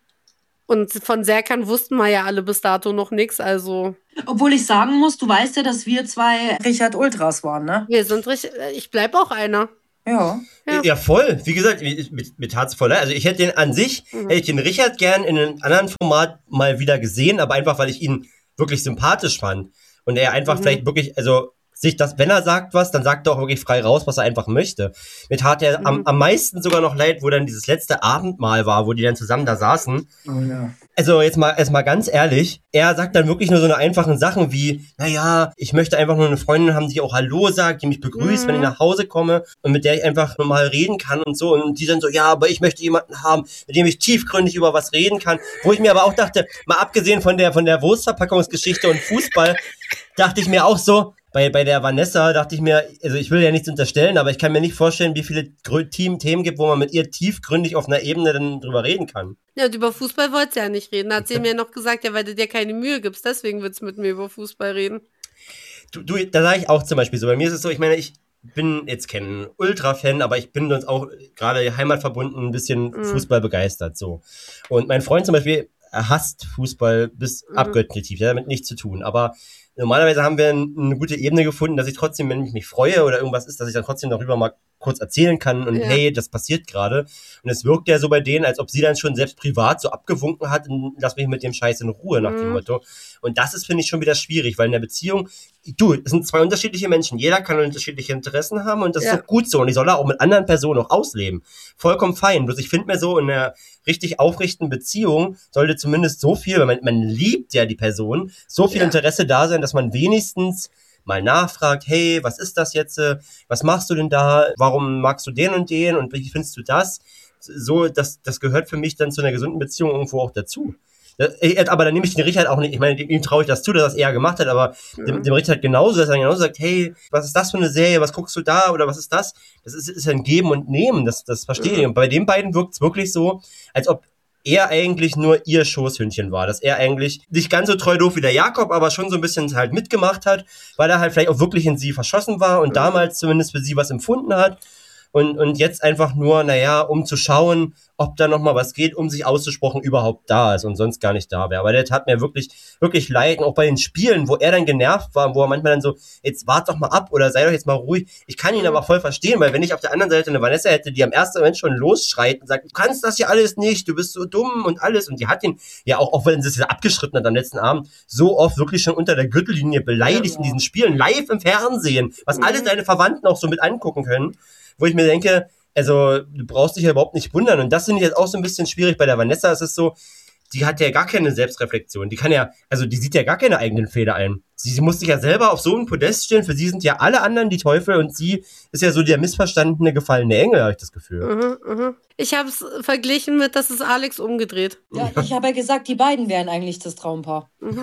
Und von Serkan wussten wir ja alle bis dato noch nichts, also... Obwohl ich sagen muss, du weißt ja, dass wir zwei Richard Ultras waren, ne? Wir sind richtig... Ich bleib auch einer. Ja. Ja, ja voll. Wie gesagt, mit, mit tat's voll. Also ich hätte den an sich, mhm. hätte ich den Richard gern in einem anderen Format mal wieder gesehen, aber einfach, weil ich ihn wirklich sympathisch fand. Und er einfach mhm. vielleicht wirklich, also... sich das, wenn er sagt was, dann sagt er auch wirklich frei raus, was er einfach möchte. Mir tat er mhm. am, am meisten sogar noch leid, wo dann dieses letzte Abendmahl war, wo die dann zusammen da saßen. Oh ja. Also jetzt mal, erst mal ganz ehrlich, er sagt dann wirklich nur so eine einfachen Sachen wie, naja, ich möchte einfach nur eine Freundin haben, die auch Hallo sagt, die mich begrüßt, mhm. wenn ich nach Hause komme und mit der ich einfach normal reden kann und so. Und die dann so, ja, aber ich möchte jemanden haben, mit dem ich tiefgründig über was reden kann. Wo ich mir aber auch dachte, mal abgesehen von der, von der Wurstverpackungsgeschichte und Fußball, dachte ich mir auch so, Bei, bei der Vanessa dachte ich mir, also ich will ja nichts unterstellen, aber ich kann mir nicht vorstellen, wie viele Team, Themen gibt, wo man mit ihr tiefgründig auf einer Ebene dann drüber reden kann. Ja, und über Fußball wollte sie ja nicht reden. Da hat sie mir noch gesagt, ja, weil du dir keine Mühe gibst, deswegen wird sie mit mir über Fußball reden. Du, du da sage ich auch zum Beispiel so, bei mir ist es so, ich meine, ich bin jetzt kein Ultra-Fan, aber ich bin sonst auch gerade heimatverbunden ein bisschen mhm. Fußball begeistert, so. Und mein Freund zum Beispiel hasst Fußball bis mhm. abgöttlich, der hat damit nichts zu tun, aber normalerweise haben wir eine gute Ebene gefunden, dass ich trotzdem, wenn ich mich freue oder irgendwas ist, dass ich dann trotzdem darüber mal kurz erzählen kann und ja. hey, das passiert gerade. Und es wirkt ja so bei denen, als ob sie dann schon selbst privat so abgewunken hat, lass mich mit dem Scheiß in Ruhe, nach mhm. dem Motto. Und das ist, finde ich, schon wieder schwierig, weil in der Beziehung, du, es sind zwei unterschiedliche Menschen, jeder kann unterschiedliche Interessen haben und das ja. ist auch gut so und ich soll auch mit anderen Personen auch ausleben. Vollkommen fein. Bloß ich finde mir so, in einer richtig aufrichten Beziehung sollte zumindest so viel, weil man, man liebt ja die Person, so viel ja. Interesse da sein, dass man wenigstens mal nachfragt, hey, was ist das jetzt? Was machst du denn da? Warum magst du den und den? Und wie findest du das? So, das, das gehört für mich dann zu einer gesunden Beziehung irgendwo auch dazu. Aber dann nehme ich den Richard auch nicht, ich meine, ihm traue ich das zu, dass er es eher gemacht hat, aber mhm. dem, dem Richard genauso, dass er genauso sagt, hey, was ist das für eine Serie? Was guckst du da? Oder was ist das? Das ist, ist ein Geben und Nehmen, das, das verstehe mhm. ich. Und bei den beiden wirkt es wirklich so, als ob er eigentlich nur ihr Schoßhündchen war, dass er eigentlich nicht ganz so treu doof wie der Jakob, aber schon so ein bisschen halt mitgemacht hat, weil er halt vielleicht auch wirklich in sie verschossen war und mhm. damals zumindest für sie was empfunden hat und, und jetzt einfach nur, naja, um zu schauen, ob da nochmal was geht, um sich auszusprechen, überhaupt da ist und sonst gar nicht da wäre. Aber der tat mir wirklich, wirklich leid. Und auch bei den Spielen, wo er dann genervt war, wo er manchmal dann so, jetzt wart doch mal ab oder sei doch jetzt mal ruhig. Ich kann ihn aber voll verstehen, weil wenn ich auf der anderen Seite eine Vanessa hätte, die am ersten Moment schon losschreit und sagt, du kannst das ja alles nicht, du bist so dumm und alles. Und die hat ihn ja auch, auch wenn sie es ja abgeschritten hat am letzten Abend, so oft wirklich schon unter der Gürtellinie beleidigt ja. in diesen Spielen, live im Fernsehen, was mhm. alle seine Verwandten auch so mit angucken können, wo ich mir denke, also du brauchst dich ja überhaupt nicht wundern. Und das finde ich jetzt auch so ein bisschen schwierig bei der Vanessa. Es ist so, die hat ja gar keine Selbstreflexion. Die kann ja, also die sieht ja gar keine eigenen Fehler ein. Sie, sie muss sich ja selber auf so ein Podest stellen. Für sie sind ja alle anderen die Teufel und sie ist ja so der missverstandene, gefallene Engel, habe ich das Gefühl. Mhm, mhm. Ich habe es verglichen mit, das ist Alex umgedreht. Ja, ich habe ja gesagt, die beiden wären eigentlich das Traumpaar. Mhm.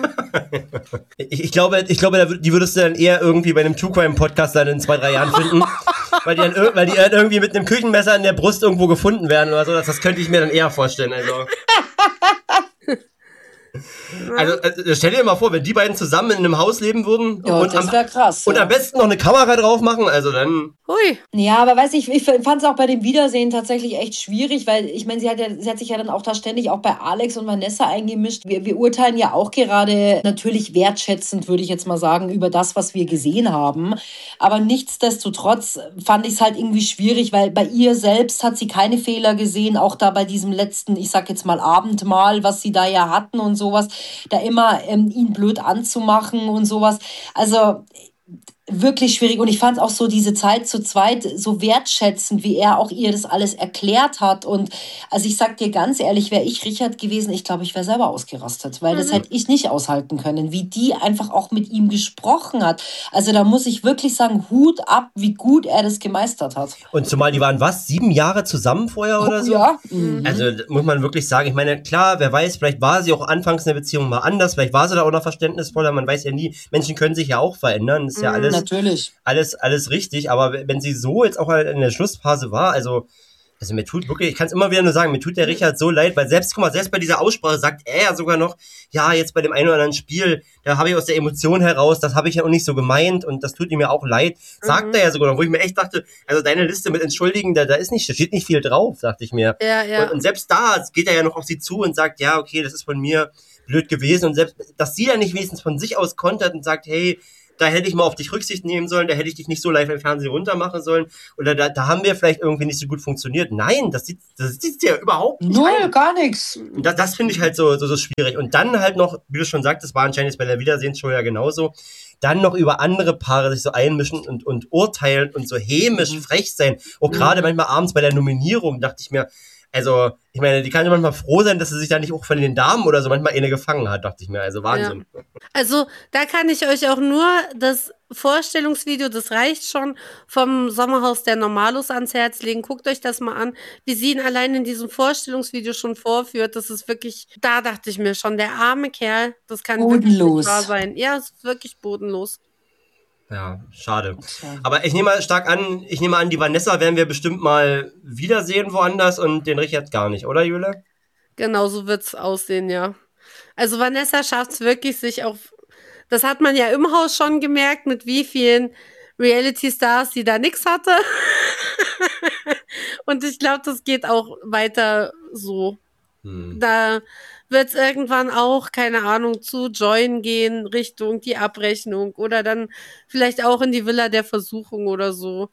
ich, ich glaube, ich glaube, die würdest du dann eher irgendwie bei einem True Crime Podcast dann in zwei, drei Jahren finden. weil, die dann, weil die dann irgendwie mit einem Küchenmesser in der Brust irgendwo gefunden werden oder so. Das, das könnte ich mir dann eher vorstellen. Also. Also, also stell dir mal vor, wenn die beiden zusammen in einem Haus leben würden ja, und, das wäre krass, und ja. am besten noch eine Kamera drauf machen, also dann... Hui. Ja, aber weiß ich, ich fand es auch bei dem Wiedersehen tatsächlich echt schwierig, weil ich meine, sie hat ja, sie hat sich ja dann auch da ständig auch bei Alex und Vanessa eingemischt. Wir, wir urteilen ja auch gerade natürlich wertschätzend, würde ich jetzt mal sagen, über das, was wir gesehen haben. Aber nichtsdestotrotz fand ich es halt irgendwie schwierig, weil bei ihr selbst hat sie keine Fehler gesehen, auch da bei diesem letzten, ich sag jetzt mal Abendmahl, was sie da ja hatten und sowas, da immer ähm, ihn blöd anzumachen und sowas. Also wirklich schwierig. Und ich fand auch so diese Zeit zu zweit so wertschätzend, wie er auch ihr das alles erklärt hat. Und also ich sag dir ganz ehrlich, wäre ich Richard gewesen, ich glaube, ich wäre selber ausgerastet, weil mhm. das hätte ich nicht aushalten können, wie die einfach auch mit ihm gesprochen hat. Also da muss ich wirklich sagen, Hut ab, wie gut er das gemeistert hat. Und zumal die waren was, sieben Jahre zusammen vorher oder so? Ja. Mhm. Also muss man wirklich sagen, ich meine, klar, wer weiß, vielleicht war sie auch anfangs in der Beziehung mal anders, vielleicht war sie da auch noch verständnisvoller, man weiß ja nie, Menschen können sich ja auch verändern, ist ja Mhm. alles Natürlich. Alles, alles richtig, aber wenn sie so jetzt auch in der Schlussphase war, also, also mir tut wirklich, ich kann es immer wieder nur sagen, mir tut der Richard so leid, weil selbst, guck mal, selbst bei dieser Aussprache sagt er ja sogar noch, ja, jetzt bei dem einen oder anderen Spiel, da habe ich aus der Emotion heraus, das habe ich ja auch nicht so gemeint und das tut ihm ja auch leid, sagt mhm. er ja sogar noch, wo ich mir echt dachte, also deine Liste mit Entschuldigen, da, da ist nicht, da steht nicht viel drauf, dachte ich mir. Ja, ja. Und, und selbst da geht er ja noch auf sie zu und sagt, ja, okay, das ist von mir blöd gewesen und selbst, dass sie ja nicht wenigstens von sich aus kontert und sagt, hey, da hätte ich mal auf dich Rücksicht nehmen sollen, da hätte ich dich nicht so live im Fernsehen runtermachen sollen oder da, da haben wir vielleicht irgendwie nicht so gut funktioniert. Nein, das sieht, das sieht ja überhaupt nicht Null, ein. gar nichts. Und das, das finde ich halt so, so, so schwierig. Und dann halt noch, wie du schon sagtest, war anscheinend jetzt bei der Wiedersehensshow ja genauso, dann noch über andere Paare sich so einmischen und, und urteilen und so hämisch mhm. frech sein. Auch mhm. gerade manchmal abends bei der Nominierung dachte ich mir, also, ich meine, die kann ja manchmal froh sein, dass sie sich da nicht auch von den Damen oder so manchmal eine gefangen hat, dachte ich mir. Also Wahnsinn. Ja. Also, da kann ich euch auch nur das Vorstellungsvideo, das reicht schon, vom Sommerhaus der Normalos ans Herz legen. Guckt euch das mal an, wie sie ihn allein in diesem Vorstellungsvideo schon vorführt. Das ist wirklich, da dachte ich mir schon, der arme Kerl, das kann bodenlos. Wirklich nicht wahr sein. Ja, es ist wirklich bodenlos. Ja, schade. Aber ich nehme mal stark an, ich nehme an, die Vanessa werden wir bestimmt mal wiedersehen woanders und den Richard gar nicht, oder Jule? Genau, so wird's aussehen, ja. Also Vanessa schafft es wirklich, sich auf, das hat man ja im Haus schon gemerkt, mit wie vielen Reality-Stars sie da nix hatte. Und ich glaube, das geht auch weiter so. Hm. Da wird es irgendwann auch, keine Ahnung, zu Join gehen, Richtung die Abrechnung oder dann vielleicht auch in die Villa der Versuchung oder so.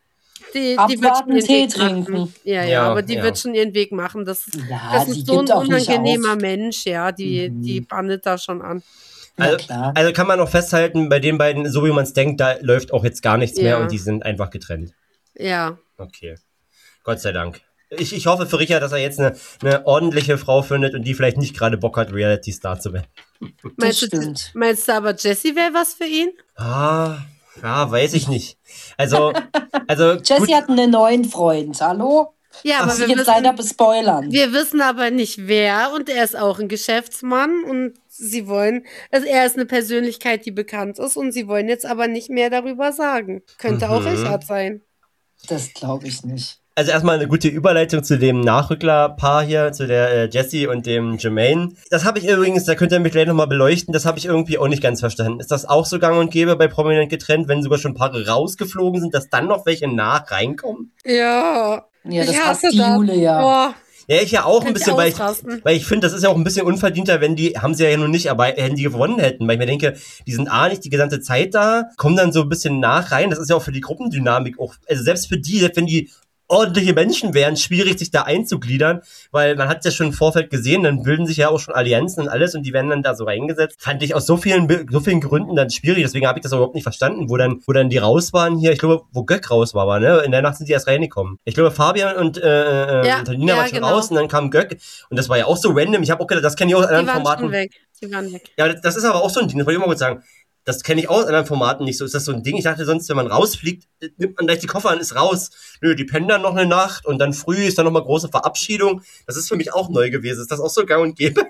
Die, die wird schon ihren Tee Weg trinken. Machen. Ja, ja, ja, aber die ja. wird schon ihren Weg machen. Das, ja, das ist so ein unangenehmer Mensch, ja, die, mhm. die bandet da schon an. Also, also kann man auch festhalten, bei den beiden, so wie man es denkt, da läuft auch jetzt gar nichts ja. mehr und die sind einfach getrennt. Ja. Okay. Gott sei Dank. Ich, ich hoffe für Richard, dass er jetzt eine, eine ordentliche Frau findet und die vielleicht nicht gerade Bock hat, Reality-Star zu werden. Meinst du, meinst du aber, Jessie wäre was für ihn? Ah, ja, weiß ich nicht. Also, also Jessie hat einen neuen Freund, hallo? Ja, aber Ach, wir jetzt wissen, leider bespoilern. Wir wissen aber nicht wer und er ist auch ein Geschäftsmann und sie wollen, also er ist eine Persönlichkeit, die bekannt ist und sie wollen jetzt aber nicht mehr darüber sagen. Könnte mhm. auch Richard sein. Das glaube ich nicht. Also erstmal eine gute Überleitung zu dem Nachrückler-Paar hier, zu der äh, Jessie und dem Jermaine. Das habe ich übrigens, da könnt ihr mich gleich nochmal beleuchten, das habe ich irgendwie auch nicht ganz verstanden. Ist das auch so gang und gäbe bei Prominent getrennt, wenn sogar schon Paare rausgeflogen sind, dass dann noch welche nach reinkommen? Ja. Ja, das hasst die Jule, ja. Boah. Ja, ich ja auch ein bisschen, weil ich, weil ich finde, das ist ja auch ein bisschen unverdienter, wenn die, haben sie ja nun nicht, aber wenn die gewonnen hätten, weil ich mir denke, die sind A, nicht die gesamte Zeit da, kommen dann so ein bisschen nach rein, das ist ja auch für die Gruppendynamik auch, also selbst für die, selbst wenn die ordentliche Menschen wären, schwierig sich da einzugliedern, weil man hat es ja schon im Vorfeld gesehen, dann bilden sich ja auch schon Allianzen und alles und die werden dann da so reingesetzt. Fand ich aus so vielen so vielen Gründen dann schwierig, deswegen habe ich das überhaupt nicht verstanden, wo dann wo dann die raus waren hier, ich glaube, wo Göck raus war, war ne? In der Nacht sind die erst reingekommen. Ich glaube, Fabian und äh, ja, und Nina ja, waren schon genau. raus und dann kam Göck und das war ja auch so random. Ich habe auch gedacht, das kenne ich aus anderen die waren Formaten. Schon weg. Die waren weg. Ja, das, das ist aber auch so ein Ding, das wollte ich mal kurz sagen. Das kenne ich auch in anderen Formaten nicht so. Ist das so ein Ding? Ich dachte sonst, wenn man rausfliegt, nimmt man gleich die Koffer und ist raus. Nö, die pennen dann noch eine Nacht und dann früh ist dann nochmal große Verabschiedung. Das ist für mich auch neu gewesen. Ist das auch so gang und gäbe?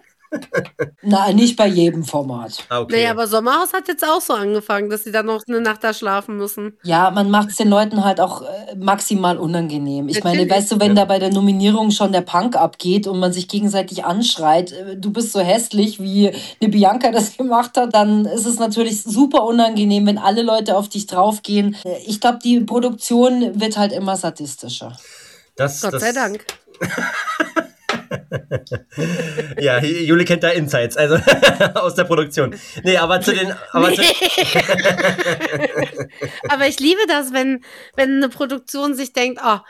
Na, nicht bei jedem Format. Ah, okay. Naja, aber Sommerhaus hat jetzt auch so angefangen, dass sie dann noch eine Nacht da schlafen müssen. Ja, man macht es den Leuten halt auch äh, maximal unangenehm. Ich Natürlich. meine, weißt du, wenn ja. da bei der Nominierung schon der Punk abgeht und man sich gegenseitig anschreit, äh, du bist so hässlich, wie eine Bianca das gemacht hat, dann ist es natürlich super unangenehm, wenn alle Leute auf dich draufgehen. Äh, ich glaube, die Produktion wird halt immer sadistischer. Das, Gott das sei Dank. Ja, Juli kennt da Insights, also aus der Produktion. Nee, aber zu den... Aber, nee. zu aber ich liebe das, wenn, wenn eine Produktion sich denkt, oh,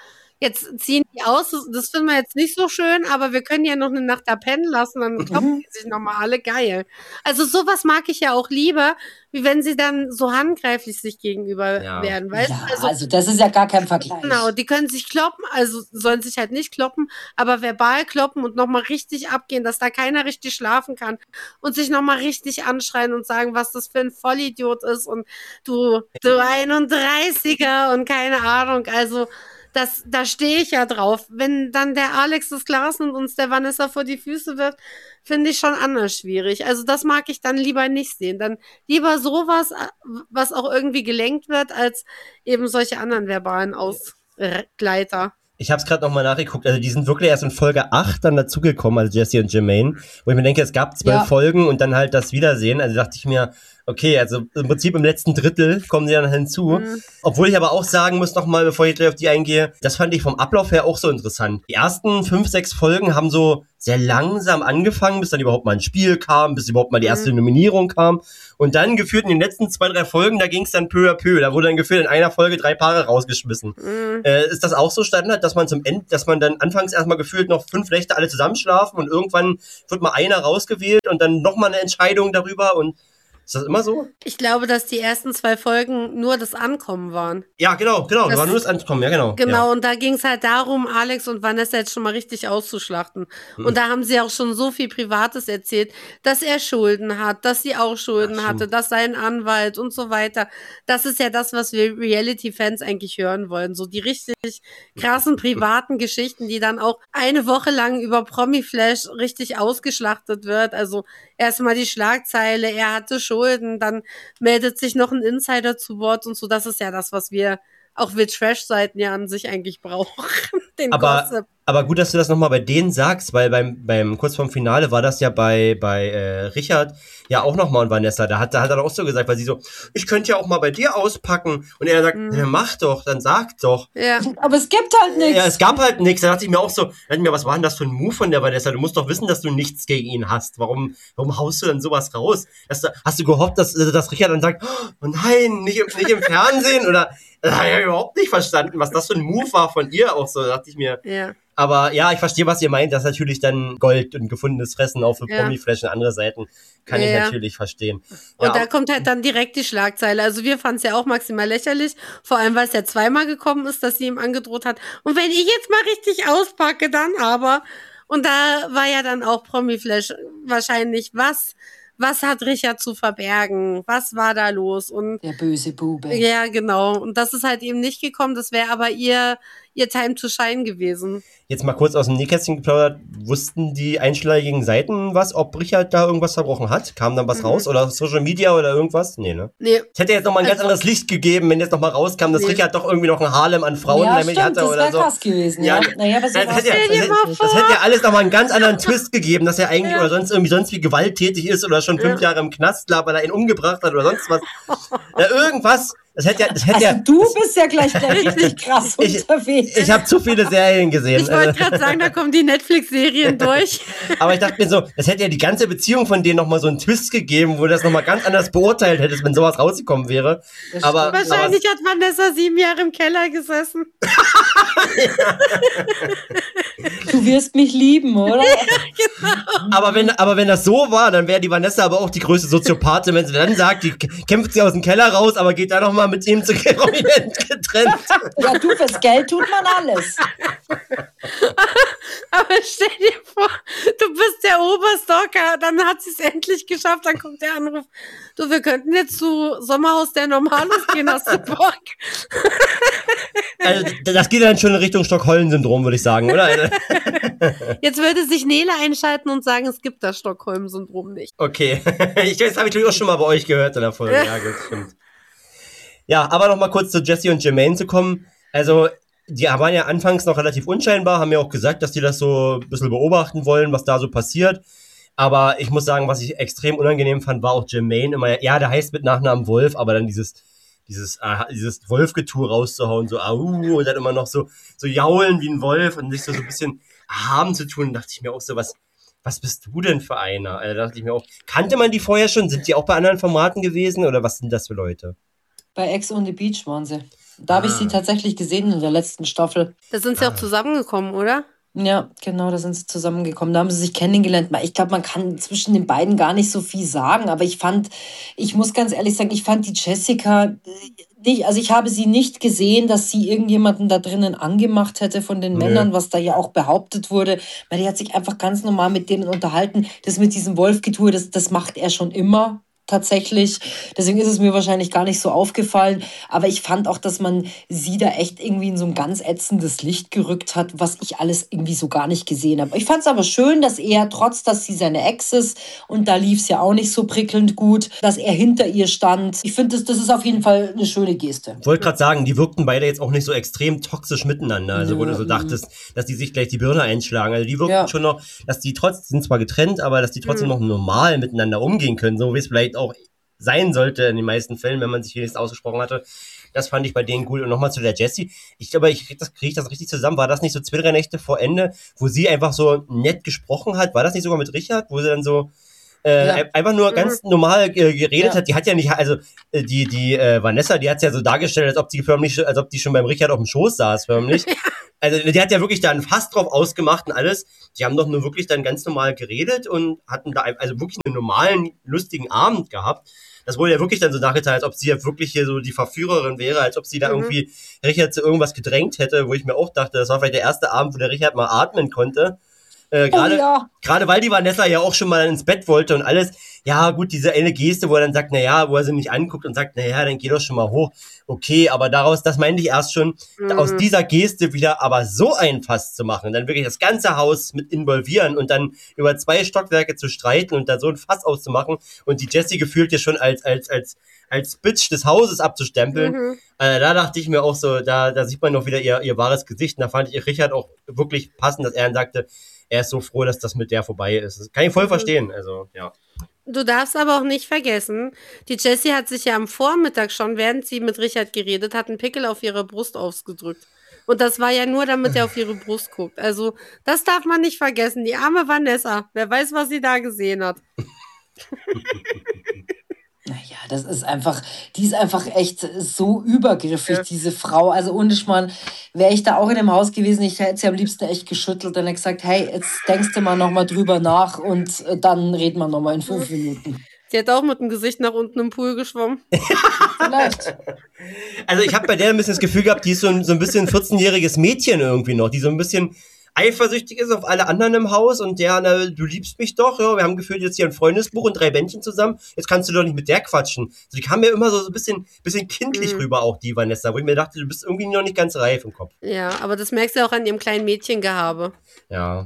jetzt ziehen die aus, das, das finden wir jetzt nicht so schön, aber wir können ja noch eine Nacht da pennen lassen, dann kloppen die sich nochmal alle, geil. Also sowas mag ich ja auch lieber, wie wenn sie dann so handgreiflich sich gegenüber Ja. werden, weißt du? Ja, Also, also das ist ja gar kein Vergleich. genau, die können sich kloppen, also sollen sich halt nicht kloppen, aber verbal kloppen und nochmal richtig abgehen, dass da keiner richtig schlafen kann und sich nochmal richtig anschreien und sagen, was das für ein Vollidiot ist und du, du einunddreißiger und keine Ahnung, also das, da stehe ich ja drauf. Wenn dann der Alex das Glas nimmt und uns der Vanessa vor die Füße wirft, finde ich schon anders schwierig. Also das mag ich dann lieber nicht sehen. Dann lieber sowas, was auch irgendwie gelenkt wird, als eben solche anderen verbalen Ausgleiter. Ich habe es gerade nochmal nachgeguckt, also die sind wirklich erst in Folge acht dann dazugekommen, also Jesse und Jermaine, wo ich mir denke, es gab zwölf Ja. Folgen und dann halt das Wiedersehen, also dachte ich mir, okay, also im Prinzip im letzten Drittel kommen sie dann hinzu, Mhm. obwohl ich aber auch sagen muss nochmal, bevor ich gleich auf die eingehe, das fand ich vom Ablauf her auch so interessant. Die ersten fünf, sechs Folgen haben so sehr langsam angefangen, bis dann überhaupt mal ein Spiel kam, bis überhaupt mal die erste Mhm. Nominierung kam und dann gefühlt in den letzten zwei, drei Folgen, da ging es dann peu à peu, da wurde dann gefühlt in einer Folge drei Paare rausgeschmissen. Mhm. Äh, ist das auch so Standard, dass man zum Ende, dass man dann anfangs erstmal gefühlt noch fünf Nächte alle zusammenschlafen und irgendwann wird mal einer rausgewählt und dann nochmal eine Entscheidung darüber und ist das immer so? Ich glaube, dass die ersten zwei Folgen nur das Ankommen waren. Ja, genau, genau, das Das- war nur das Ankommen, ja genau. Genau, Ja. und da ging es halt darum, Alex und Vanessa jetzt schon mal richtig auszuschlachten. Hm. Und da haben sie auch schon so viel Privates erzählt, dass er Schulden hat, dass sie auch Schulden Ach, hatte, stimmt. dass sein Anwalt und so weiter. Das ist ja das, was wir Reality-Fans eigentlich hören wollen. So die richtig krassen privaten Geschichten, die dann auch eine Woche lang über Promi-Flash richtig ausgeschlachtet wird. Also erstmal die Schlagzeile, er hatte Schulden, dann meldet sich noch ein Insider zu Wort und so. Das ist ja das, was wir auch wir Trash-Seiten ja an sich eigentlich brauchen. Den Aber, Gossip. aber gut, dass du das nochmal bei denen sagst, weil beim, beim kurz vorm Finale war das ja bei, bei äh, Richard ja auch nochmal und Vanessa. Da hat, da hat er auch so gesagt, weil sie so, ich könnte ja auch mal bei dir auspacken. Und er sagt, Mhm. ja, mach doch, dann sag doch. Ja. Aber es gibt halt nichts. Ja, es gab halt nichts. Da dachte ich mir auch so, da dachte ich mir, was war denn das für ein Move von der Vanessa? Du musst doch wissen, dass du nichts gegen ihn hast. Warum, warum haust du denn sowas raus? Hast du, hast du gehofft, dass, dass Richard dann sagt, oh nein, nicht, im- nicht im Fernsehen? Oder, das habe ich überhaupt nicht verstanden, was das für ein Move war von ihr auch so. Da dachte ich mir, Ja. aber ja, ich verstehe, was ihr meint. Das ist natürlich dann Gold und gefundenes Fressen auch für Ja. Promi-Flash und andere Seiten. Kann ich Ja. natürlich verstehen. Und Ja, da kommt halt dann direkt die Schlagzeile. Also wir fanden es ja auch maximal lächerlich, vor allem weil es ja zweimal gekommen ist, dass sie ihm angedroht hat. Und wenn ich jetzt mal richtig auspacke, dann aber. Und da war ja dann auch Promiflash wahrscheinlich, was, was hat Richard zu verbergen? Was war da los? Und Der böse Bube. ja, genau. Und das ist halt eben nicht gekommen. Das wäre aber ihr, ihr Time to Shine gewesen. jetzt mal kurz aus dem Nähkästchen geplaudert. Wussten die einschlägigen Seiten was, ob Richard da irgendwas verbrochen hat? Kam dann was Mhm. raus? Oder Social Media oder irgendwas? Nee, ne? Nee, Es hätte jetzt nochmal ein ganz Also- anderes Licht gegeben, wenn jetzt nochmal rauskam, dass Nee. Richard doch irgendwie noch ein Harlem an Frauen Ja, damit stimmt, hatte das oder wäre so. krass gewesen. Ja, Ja, naja, aber so Das war's hätte, ja, jetzt das, dir mal hätte, das vor. hätte ja alles nochmal einen ganz anderen Twist gegeben, dass er eigentlich Ja. oder sonst irgendwie sonst wie gewalttätig ist oder schon fünf Ja. Jahre im Knast lag, weil er ihn umgebracht hat oder sonst was. Ja, irgendwas. Das hätte ja, das hätte Also ja. du bist ja gleich gleich richtig krass Ich- unterwegs. Ich habe zu viele Serien gesehen. ich wollte Also, gerade sagen, da kommen die Netflix-Serien durch. aber ich dachte mir so, das hätte ja die ganze Beziehung von denen nochmal so einen Twist gegeben, wo du das nochmal ganz anders beurteilt hättest, wenn sowas rausgekommen wäre. Das Aber, stimmt. Wahrscheinlich hat Vanessa sieben Jahre im Keller gesessen. Du wirst mich lieben, oder? aber, wenn, aber wenn das so war, dann wäre die Vanessa aber auch die größte Soziopathin, wenn sie dann sagt, die kämpft sie aus dem Keller raus, aber geht da nochmal mit ihm zu prominent getrennt. Ja, du, fürs Geld tut man alles. Aber stell dir vor, du bist der Oberstalker, dann hat sie es endlich geschafft, dann kommt der Anruf. Du, wir könnten jetzt zu Sommerhaus der Normalos gehen, hast du Bock? Also, das geht dann schon in Richtung Stockholm-Syndrom, würde ich sagen, oder? Jetzt würde sich Nele einschalten und sagen, es gibt das Stockholm-Syndrom nicht. Okay. Ich, das habe ich natürlich auch schon mal bei euch gehört in der Folge. Ja, das stimmt. Ja, aber noch mal kurz zu Jesse und Jermaine zu kommen. Also, die waren ja anfangs noch relativ unscheinbar, haben ja auch gesagt, dass die das so ein bisschen beobachten wollen, was da so passiert. Aber ich muss sagen, was ich extrem unangenehm fand, war auch Jermaine immer, ja, der heißt mit Nachnamen Wolf, aber dann dieses, dieses, ah, dieses Wolfgetue rauszuhauen, so, au, und dann immer noch so, so jaulen wie ein Wolf und sich so, so ein bisschen haben zu tun, dachte ich mir auch so, was, was bist du denn für einer? Also, da dachte ich mir auch, kannte man die vorher schon? Sind die auch bei anderen Formaten gewesen oder was sind das für Leute? Bei Ex on the Beach waren sie. Da ah. habe ich sie tatsächlich gesehen in der letzten Staffel. Da sind sie ah. auch zusammengekommen, oder? Ja, genau, da sind sie zusammengekommen. Da haben sie sich kennengelernt. Ich glaube, man kann zwischen den beiden gar nicht so viel sagen, aber ich fand, ich muss ganz ehrlich sagen, ich fand die Jessica nicht, also ich habe sie nicht gesehen, dass sie irgendjemanden da drinnen angemacht hätte von den nee. Männern, was da ja auch behauptet wurde. Weil die hat sich einfach ganz normal mit denen unterhalten. Das mit diesem Wolfgetue, das, das macht er schon immer. Tatsächlich. Deswegen ist es mir wahrscheinlich gar nicht so aufgefallen. Aber ich fand auch, dass man sie da echt irgendwie in so ein ganz ätzendes Licht gerückt hat, was ich alles irgendwie so gar nicht gesehen habe. Ich fand es aber schön, dass er, trotz dass sie seine Ex ist, und da lief es ja auch nicht so prickelnd gut, dass er hinter ihr stand. Ich finde, das, das ist auf jeden Fall eine schöne Geste. Ich wollte gerade sagen, die wirkten beide jetzt auch nicht so extrem toxisch miteinander. Also, ja. wo du so dachtest, dass die sich gleich die Birne einschlagen. Also, die wirkten ja. schon noch, dass die trotzdem, sind zwar getrennt, aber dass die trotzdem mhm. noch normal miteinander umgehen können. So wie es vielleicht auch sein sollte in den meisten Fällen, wenn man sich wenigstens ausgesprochen hatte. Das fand ich bei denen gut. Und nochmal zu der Jessie. Ich glaube, ich kriege das, krieg ich das richtig zusammen. War das nicht so zwei, drei Nächte vor Ende, wo sie einfach so nett gesprochen hat? War das nicht sogar mit Richard, wo sie dann so äh, ja. einfach nur ganz mhm. normal äh, geredet ja. hat? Die hat ja nicht, also äh, die die äh, Vanessa, die hat es ja so dargestellt, als ob die förmlich, als ob die schon beim Richard auf dem Schoß saß, förmlich. Also die hat ja wirklich da ein Fass drauf ausgemacht und alles. Die haben doch nur wirklich dann ganz normal geredet und hatten da also wirklich einen normalen, lustigen Abend gehabt. Das wurde ja wirklich dann so nachgeteilt, als ob sie ja wirklich hier so die Verführerin wäre, als ob sie da mhm. irgendwie Richard zu irgendwas gedrängt hätte, wo ich mir auch dachte, das war vielleicht der erste Abend, wo der Richard mal atmen konnte. Äh, gerade, oh, ja. gerade weil die Vanessa ja auch schon mal ins Bett wollte und alles. Ja, gut, diese eine Geste, wo er dann sagt, na ja, wo er sie nicht anguckt und sagt, na ja, dann geh doch schon mal hoch. Okay, aber daraus, das meinte ich erst schon, mhm. aus dieser Geste wieder aber so ein Fass zu machen, dann wirklich das ganze Haus mit involvieren und dann über zwei Stockwerke zu streiten und da so ein Fass auszumachen und die Jessie gefühlt ja schon als, als, als, als Bitch des Hauses abzustempeln. Mhm. Äh, da dachte ich mir auch so, da, da sieht man noch wieder ihr, ihr wahres Gesicht. Und da fand ich Richard auch wirklich passend, dass er dann sagte, er ist so froh, dass das mit der vorbei ist. Das kann ich voll verstehen. Also, ja. Du darfst aber auch nicht vergessen, die Jessie hat sich ja am Vormittag schon, während sie mit Richard geredet hat, einen Pickel auf ihre Brust ausgedrückt. Und das war ja nur, damit er auf ihre Brust guckt. Also, das darf man nicht vergessen. Die arme Vanessa. Wer weiß, was sie da gesehen hat. Naja, das ist einfach, die ist einfach echt so übergriffig, ja. diese Frau. Also ohne Schmarrn, wäre ich da auch in dem Haus gewesen, ich hätte sie am liebsten echt geschüttelt und gesagt, hey, jetzt denkst du mal nochmal drüber nach und dann reden wir nochmal in fünf Minuten. Die hat auch mit dem Gesicht nach unten im Pool geschwommen. Vielleicht. Also ich habe bei der ein bisschen das Gefühl gehabt, die ist so ein, so ein bisschen vierzehnjähriges Mädchen irgendwie noch, die so ein bisschen eifersüchtig ist auf alle anderen im Haus und der, na, du liebst mich doch, ja, wir haben gefühlt jetzt hier ein Freundesbuch und drei Bändchen zusammen, jetzt kannst du doch nicht mit der quatschen. Also die kam mir immer so, so ein bisschen, bisschen kindlich mhm. rüber, auch die Vanessa, wo ich mir dachte, du bist irgendwie noch nicht ganz reif im Kopf. Ja, aber das merkst du auch an ihrem kleinen Mädchengehabe. Ja.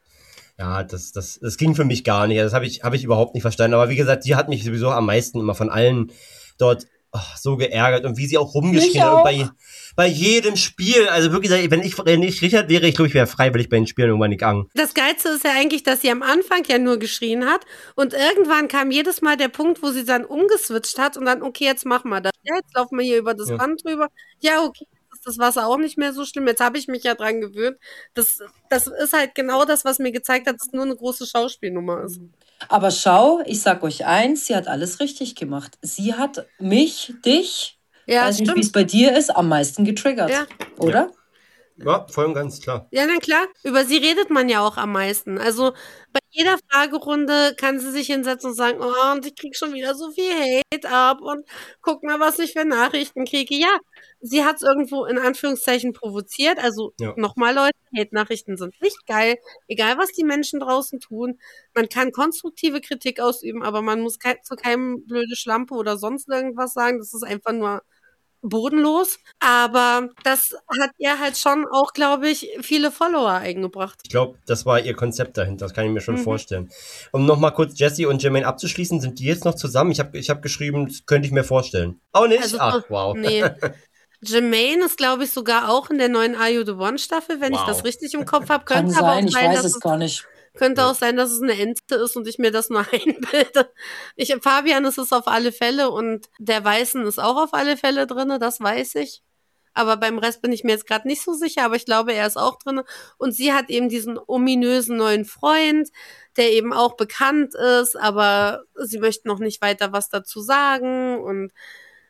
Ja, das, das, das ging für mich gar nicht, das habe ich, habe ich überhaupt nicht verstanden, aber wie gesagt, die hat mich sowieso am meisten immer von allen dort oh, so geärgert und wie sie auch rumgeschrien hat und bei, bei jedem Spiel, also wirklich, wenn ich, wenn ich Richard wäre, ich glaube, ich wäre freiwillig bei den Spielen irgendwann gegangen. Das Geilste ist ja eigentlich, dass sie am Anfang ja nur geschrien hat und irgendwann kam jedes Mal der Punkt, wo sie dann umgeswitcht hat und dann, okay, jetzt machen wir das. Ja, jetzt laufen wir hier über das ja. Band drüber. Ja, okay. Ist das Wasser auch nicht mehr so schlimm. Jetzt habe ich mich ja dran gewöhnt. Das, das ist halt genau das, was mir gezeigt hat, dass es nur eine große Schauspielnummer ist. Aber schau, ich sag euch eins, sie hat alles richtig gemacht. Sie hat mich, dich, ja, weiß nicht, wie es bei dir ist, am meisten getriggert. Ja. Oder? Ja, voll und ganz klar. Ja, na klar. Über sie redet man ja auch am meisten. Also bei jeder Fragerunde kann sie sich hinsetzen und sagen, oh, und ich krieg schon wieder so viel Hate ab und guck mal, was ich für Nachrichten kriege. Ja, sie hat es irgendwo in Anführungszeichen provoziert. Also ja. nochmal, Leute, Hate-Nachrichten sind nicht geil. Egal, was die Menschen draußen tun. Man kann konstruktive Kritik ausüben, aber man muss ke- zu keinem blöde Schlampe oder sonst irgendwas sagen. Das ist einfach nur bodenlos, aber das hat ihr halt schon auch, glaube ich, viele Follower eingebracht. Ich glaube, das war ihr Konzept dahinter, das kann ich mir schon mhm. vorstellen. Um nochmal kurz Jessie und Jermaine abzuschließen, sind die jetzt noch zusammen? Ich habe ich hab geschrieben, das könnte ich mir vorstellen. Auch nicht? Also, Ach, wow. Nee. Jermaine ist, glaube ich, sogar auch in der neuen Are You The One Staffel, wenn wow. ich das richtig im Kopf habe. Kann sein, aber auch ich sein, weiß es gar nicht. Könnte auch sein, dass es eine Ente ist und ich mir das nur einbilde. Ich, Fabian ist es auf alle Fälle und der Weißen ist auch auf alle Fälle drin, das weiß ich. Aber beim Rest bin ich mir jetzt gerade nicht so sicher, aber ich glaube, er ist auch drin. Und sie hat eben diesen ominösen neuen Freund, der eben auch bekannt ist, aber sie möchte noch nicht weiter was dazu sagen und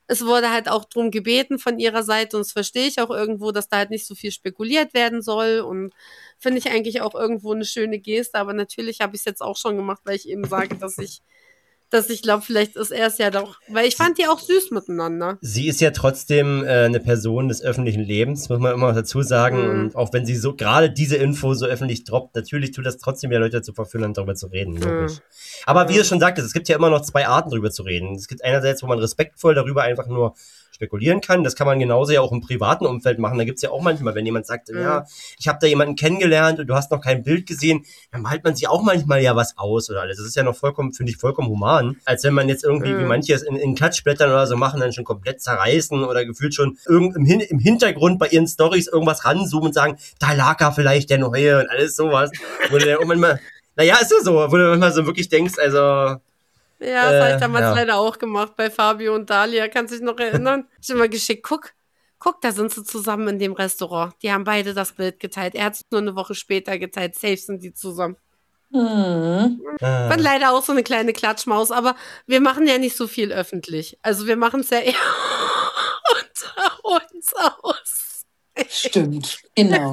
es wurde halt auch drum gebeten von ihrer Seite und das verstehe ich auch irgendwo, dass da halt nicht so viel spekuliert werden soll und finde ich eigentlich auch irgendwo eine schöne Geste, aber natürlich habe ich es jetzt auch schon gemacht, weil ich eben sage, dass ich dass ich glaube, vielleicht ist er es ja doch, weil ich fand die auch süß miteinander. Sie ist ja trotzdem äh, eine Person des öffentlichen Lebens, muss man immer dazu sagen. Mhm. Und auch wenn sie so gerade diese Info so öffentlich droppt, natürlich tut das trotzdem ja Leute dazu verführen, darüber zu reden. Mhm. Aber mhm. wie du schon sagtest, es gibt ja immer noch zwei Arten, darüber zu reden. Es gibt einerseits, wo man respektvoll darüber einfach nur spekulieren kann. Das kann man genauso ja auch im privaten Umfeld machen. Da gibt's ja auch manchmal, wenn jemand sagt, mhm. ja, ich habe da jemanden kennengelernt und du hast noch kein Bild gesehen, dann malt man sich auch manchmal ja was aus oder alles. Das ist ja noch vollkommen, finde ich, vollkommen human. Als wenn man jetzt irgendwie, mhm. wie manche es in, in Klatschblättern oder so machen, dann schon komplett zerreißen oder gefühlt schon irgend im, Hin- im Hintergrund bei ihren Storys irgendwas ranzoomen und sagen, da lag er vielleicht der Neue und alles sowas. Wo du dann irgendwann mal, naja, ist ja so, wo du manchmal so wirklich denkst, also... Ja, das äh, habe ich damals ja. leider auch gemacht bei Fabio und Dalia. Kannst du dich noch erinnern? Ich habe immer geschickt, guck, guck, da sind sie zusammen in dem Restaurant. Die haben beide das Bild geteilt. Er hat es nur eine Woche später geteilt. Safe sind die zusammen. Mhm. War leider auch so eine kleine Klatschmaus, aber wir machen ja nicht so viel öffentlich. Also wir machen es ja eher unter uns aus. Stimmt, genau.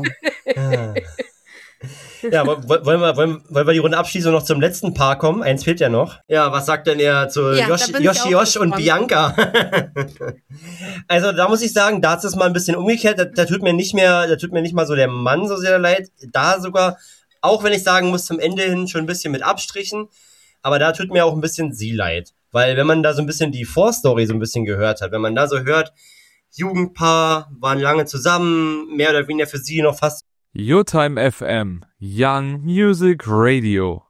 Ja, wollen wir, wollen, wollen wir die Runde abschließen und noch zum letzten Paar kommen? Eins fehlt ja noch. Ja, was sagt denn ihr zu ja, Yoshi, Yoshi Josh und Bianca? Also da muss ich sagen, da ist es mal ein bisschen umgekehrt. Da, da tut mir nicht mehr, da tut mir nicht mal so der Mann so sehr leid. Da sogar, auch wenn ich sagen muss, zum Ende hin schon ein bisschen mit Abstrichen. Aber da tut mir auch ein bisschen sie leid. Weil wenn man da so ein bisschen die Vorstory so ein bisschen gehört hat, wenn man da so hört, Jugendpaar, waren lange zusammen, mehr oder weniger für sie noch fast Your Time F M, Young Music Radio.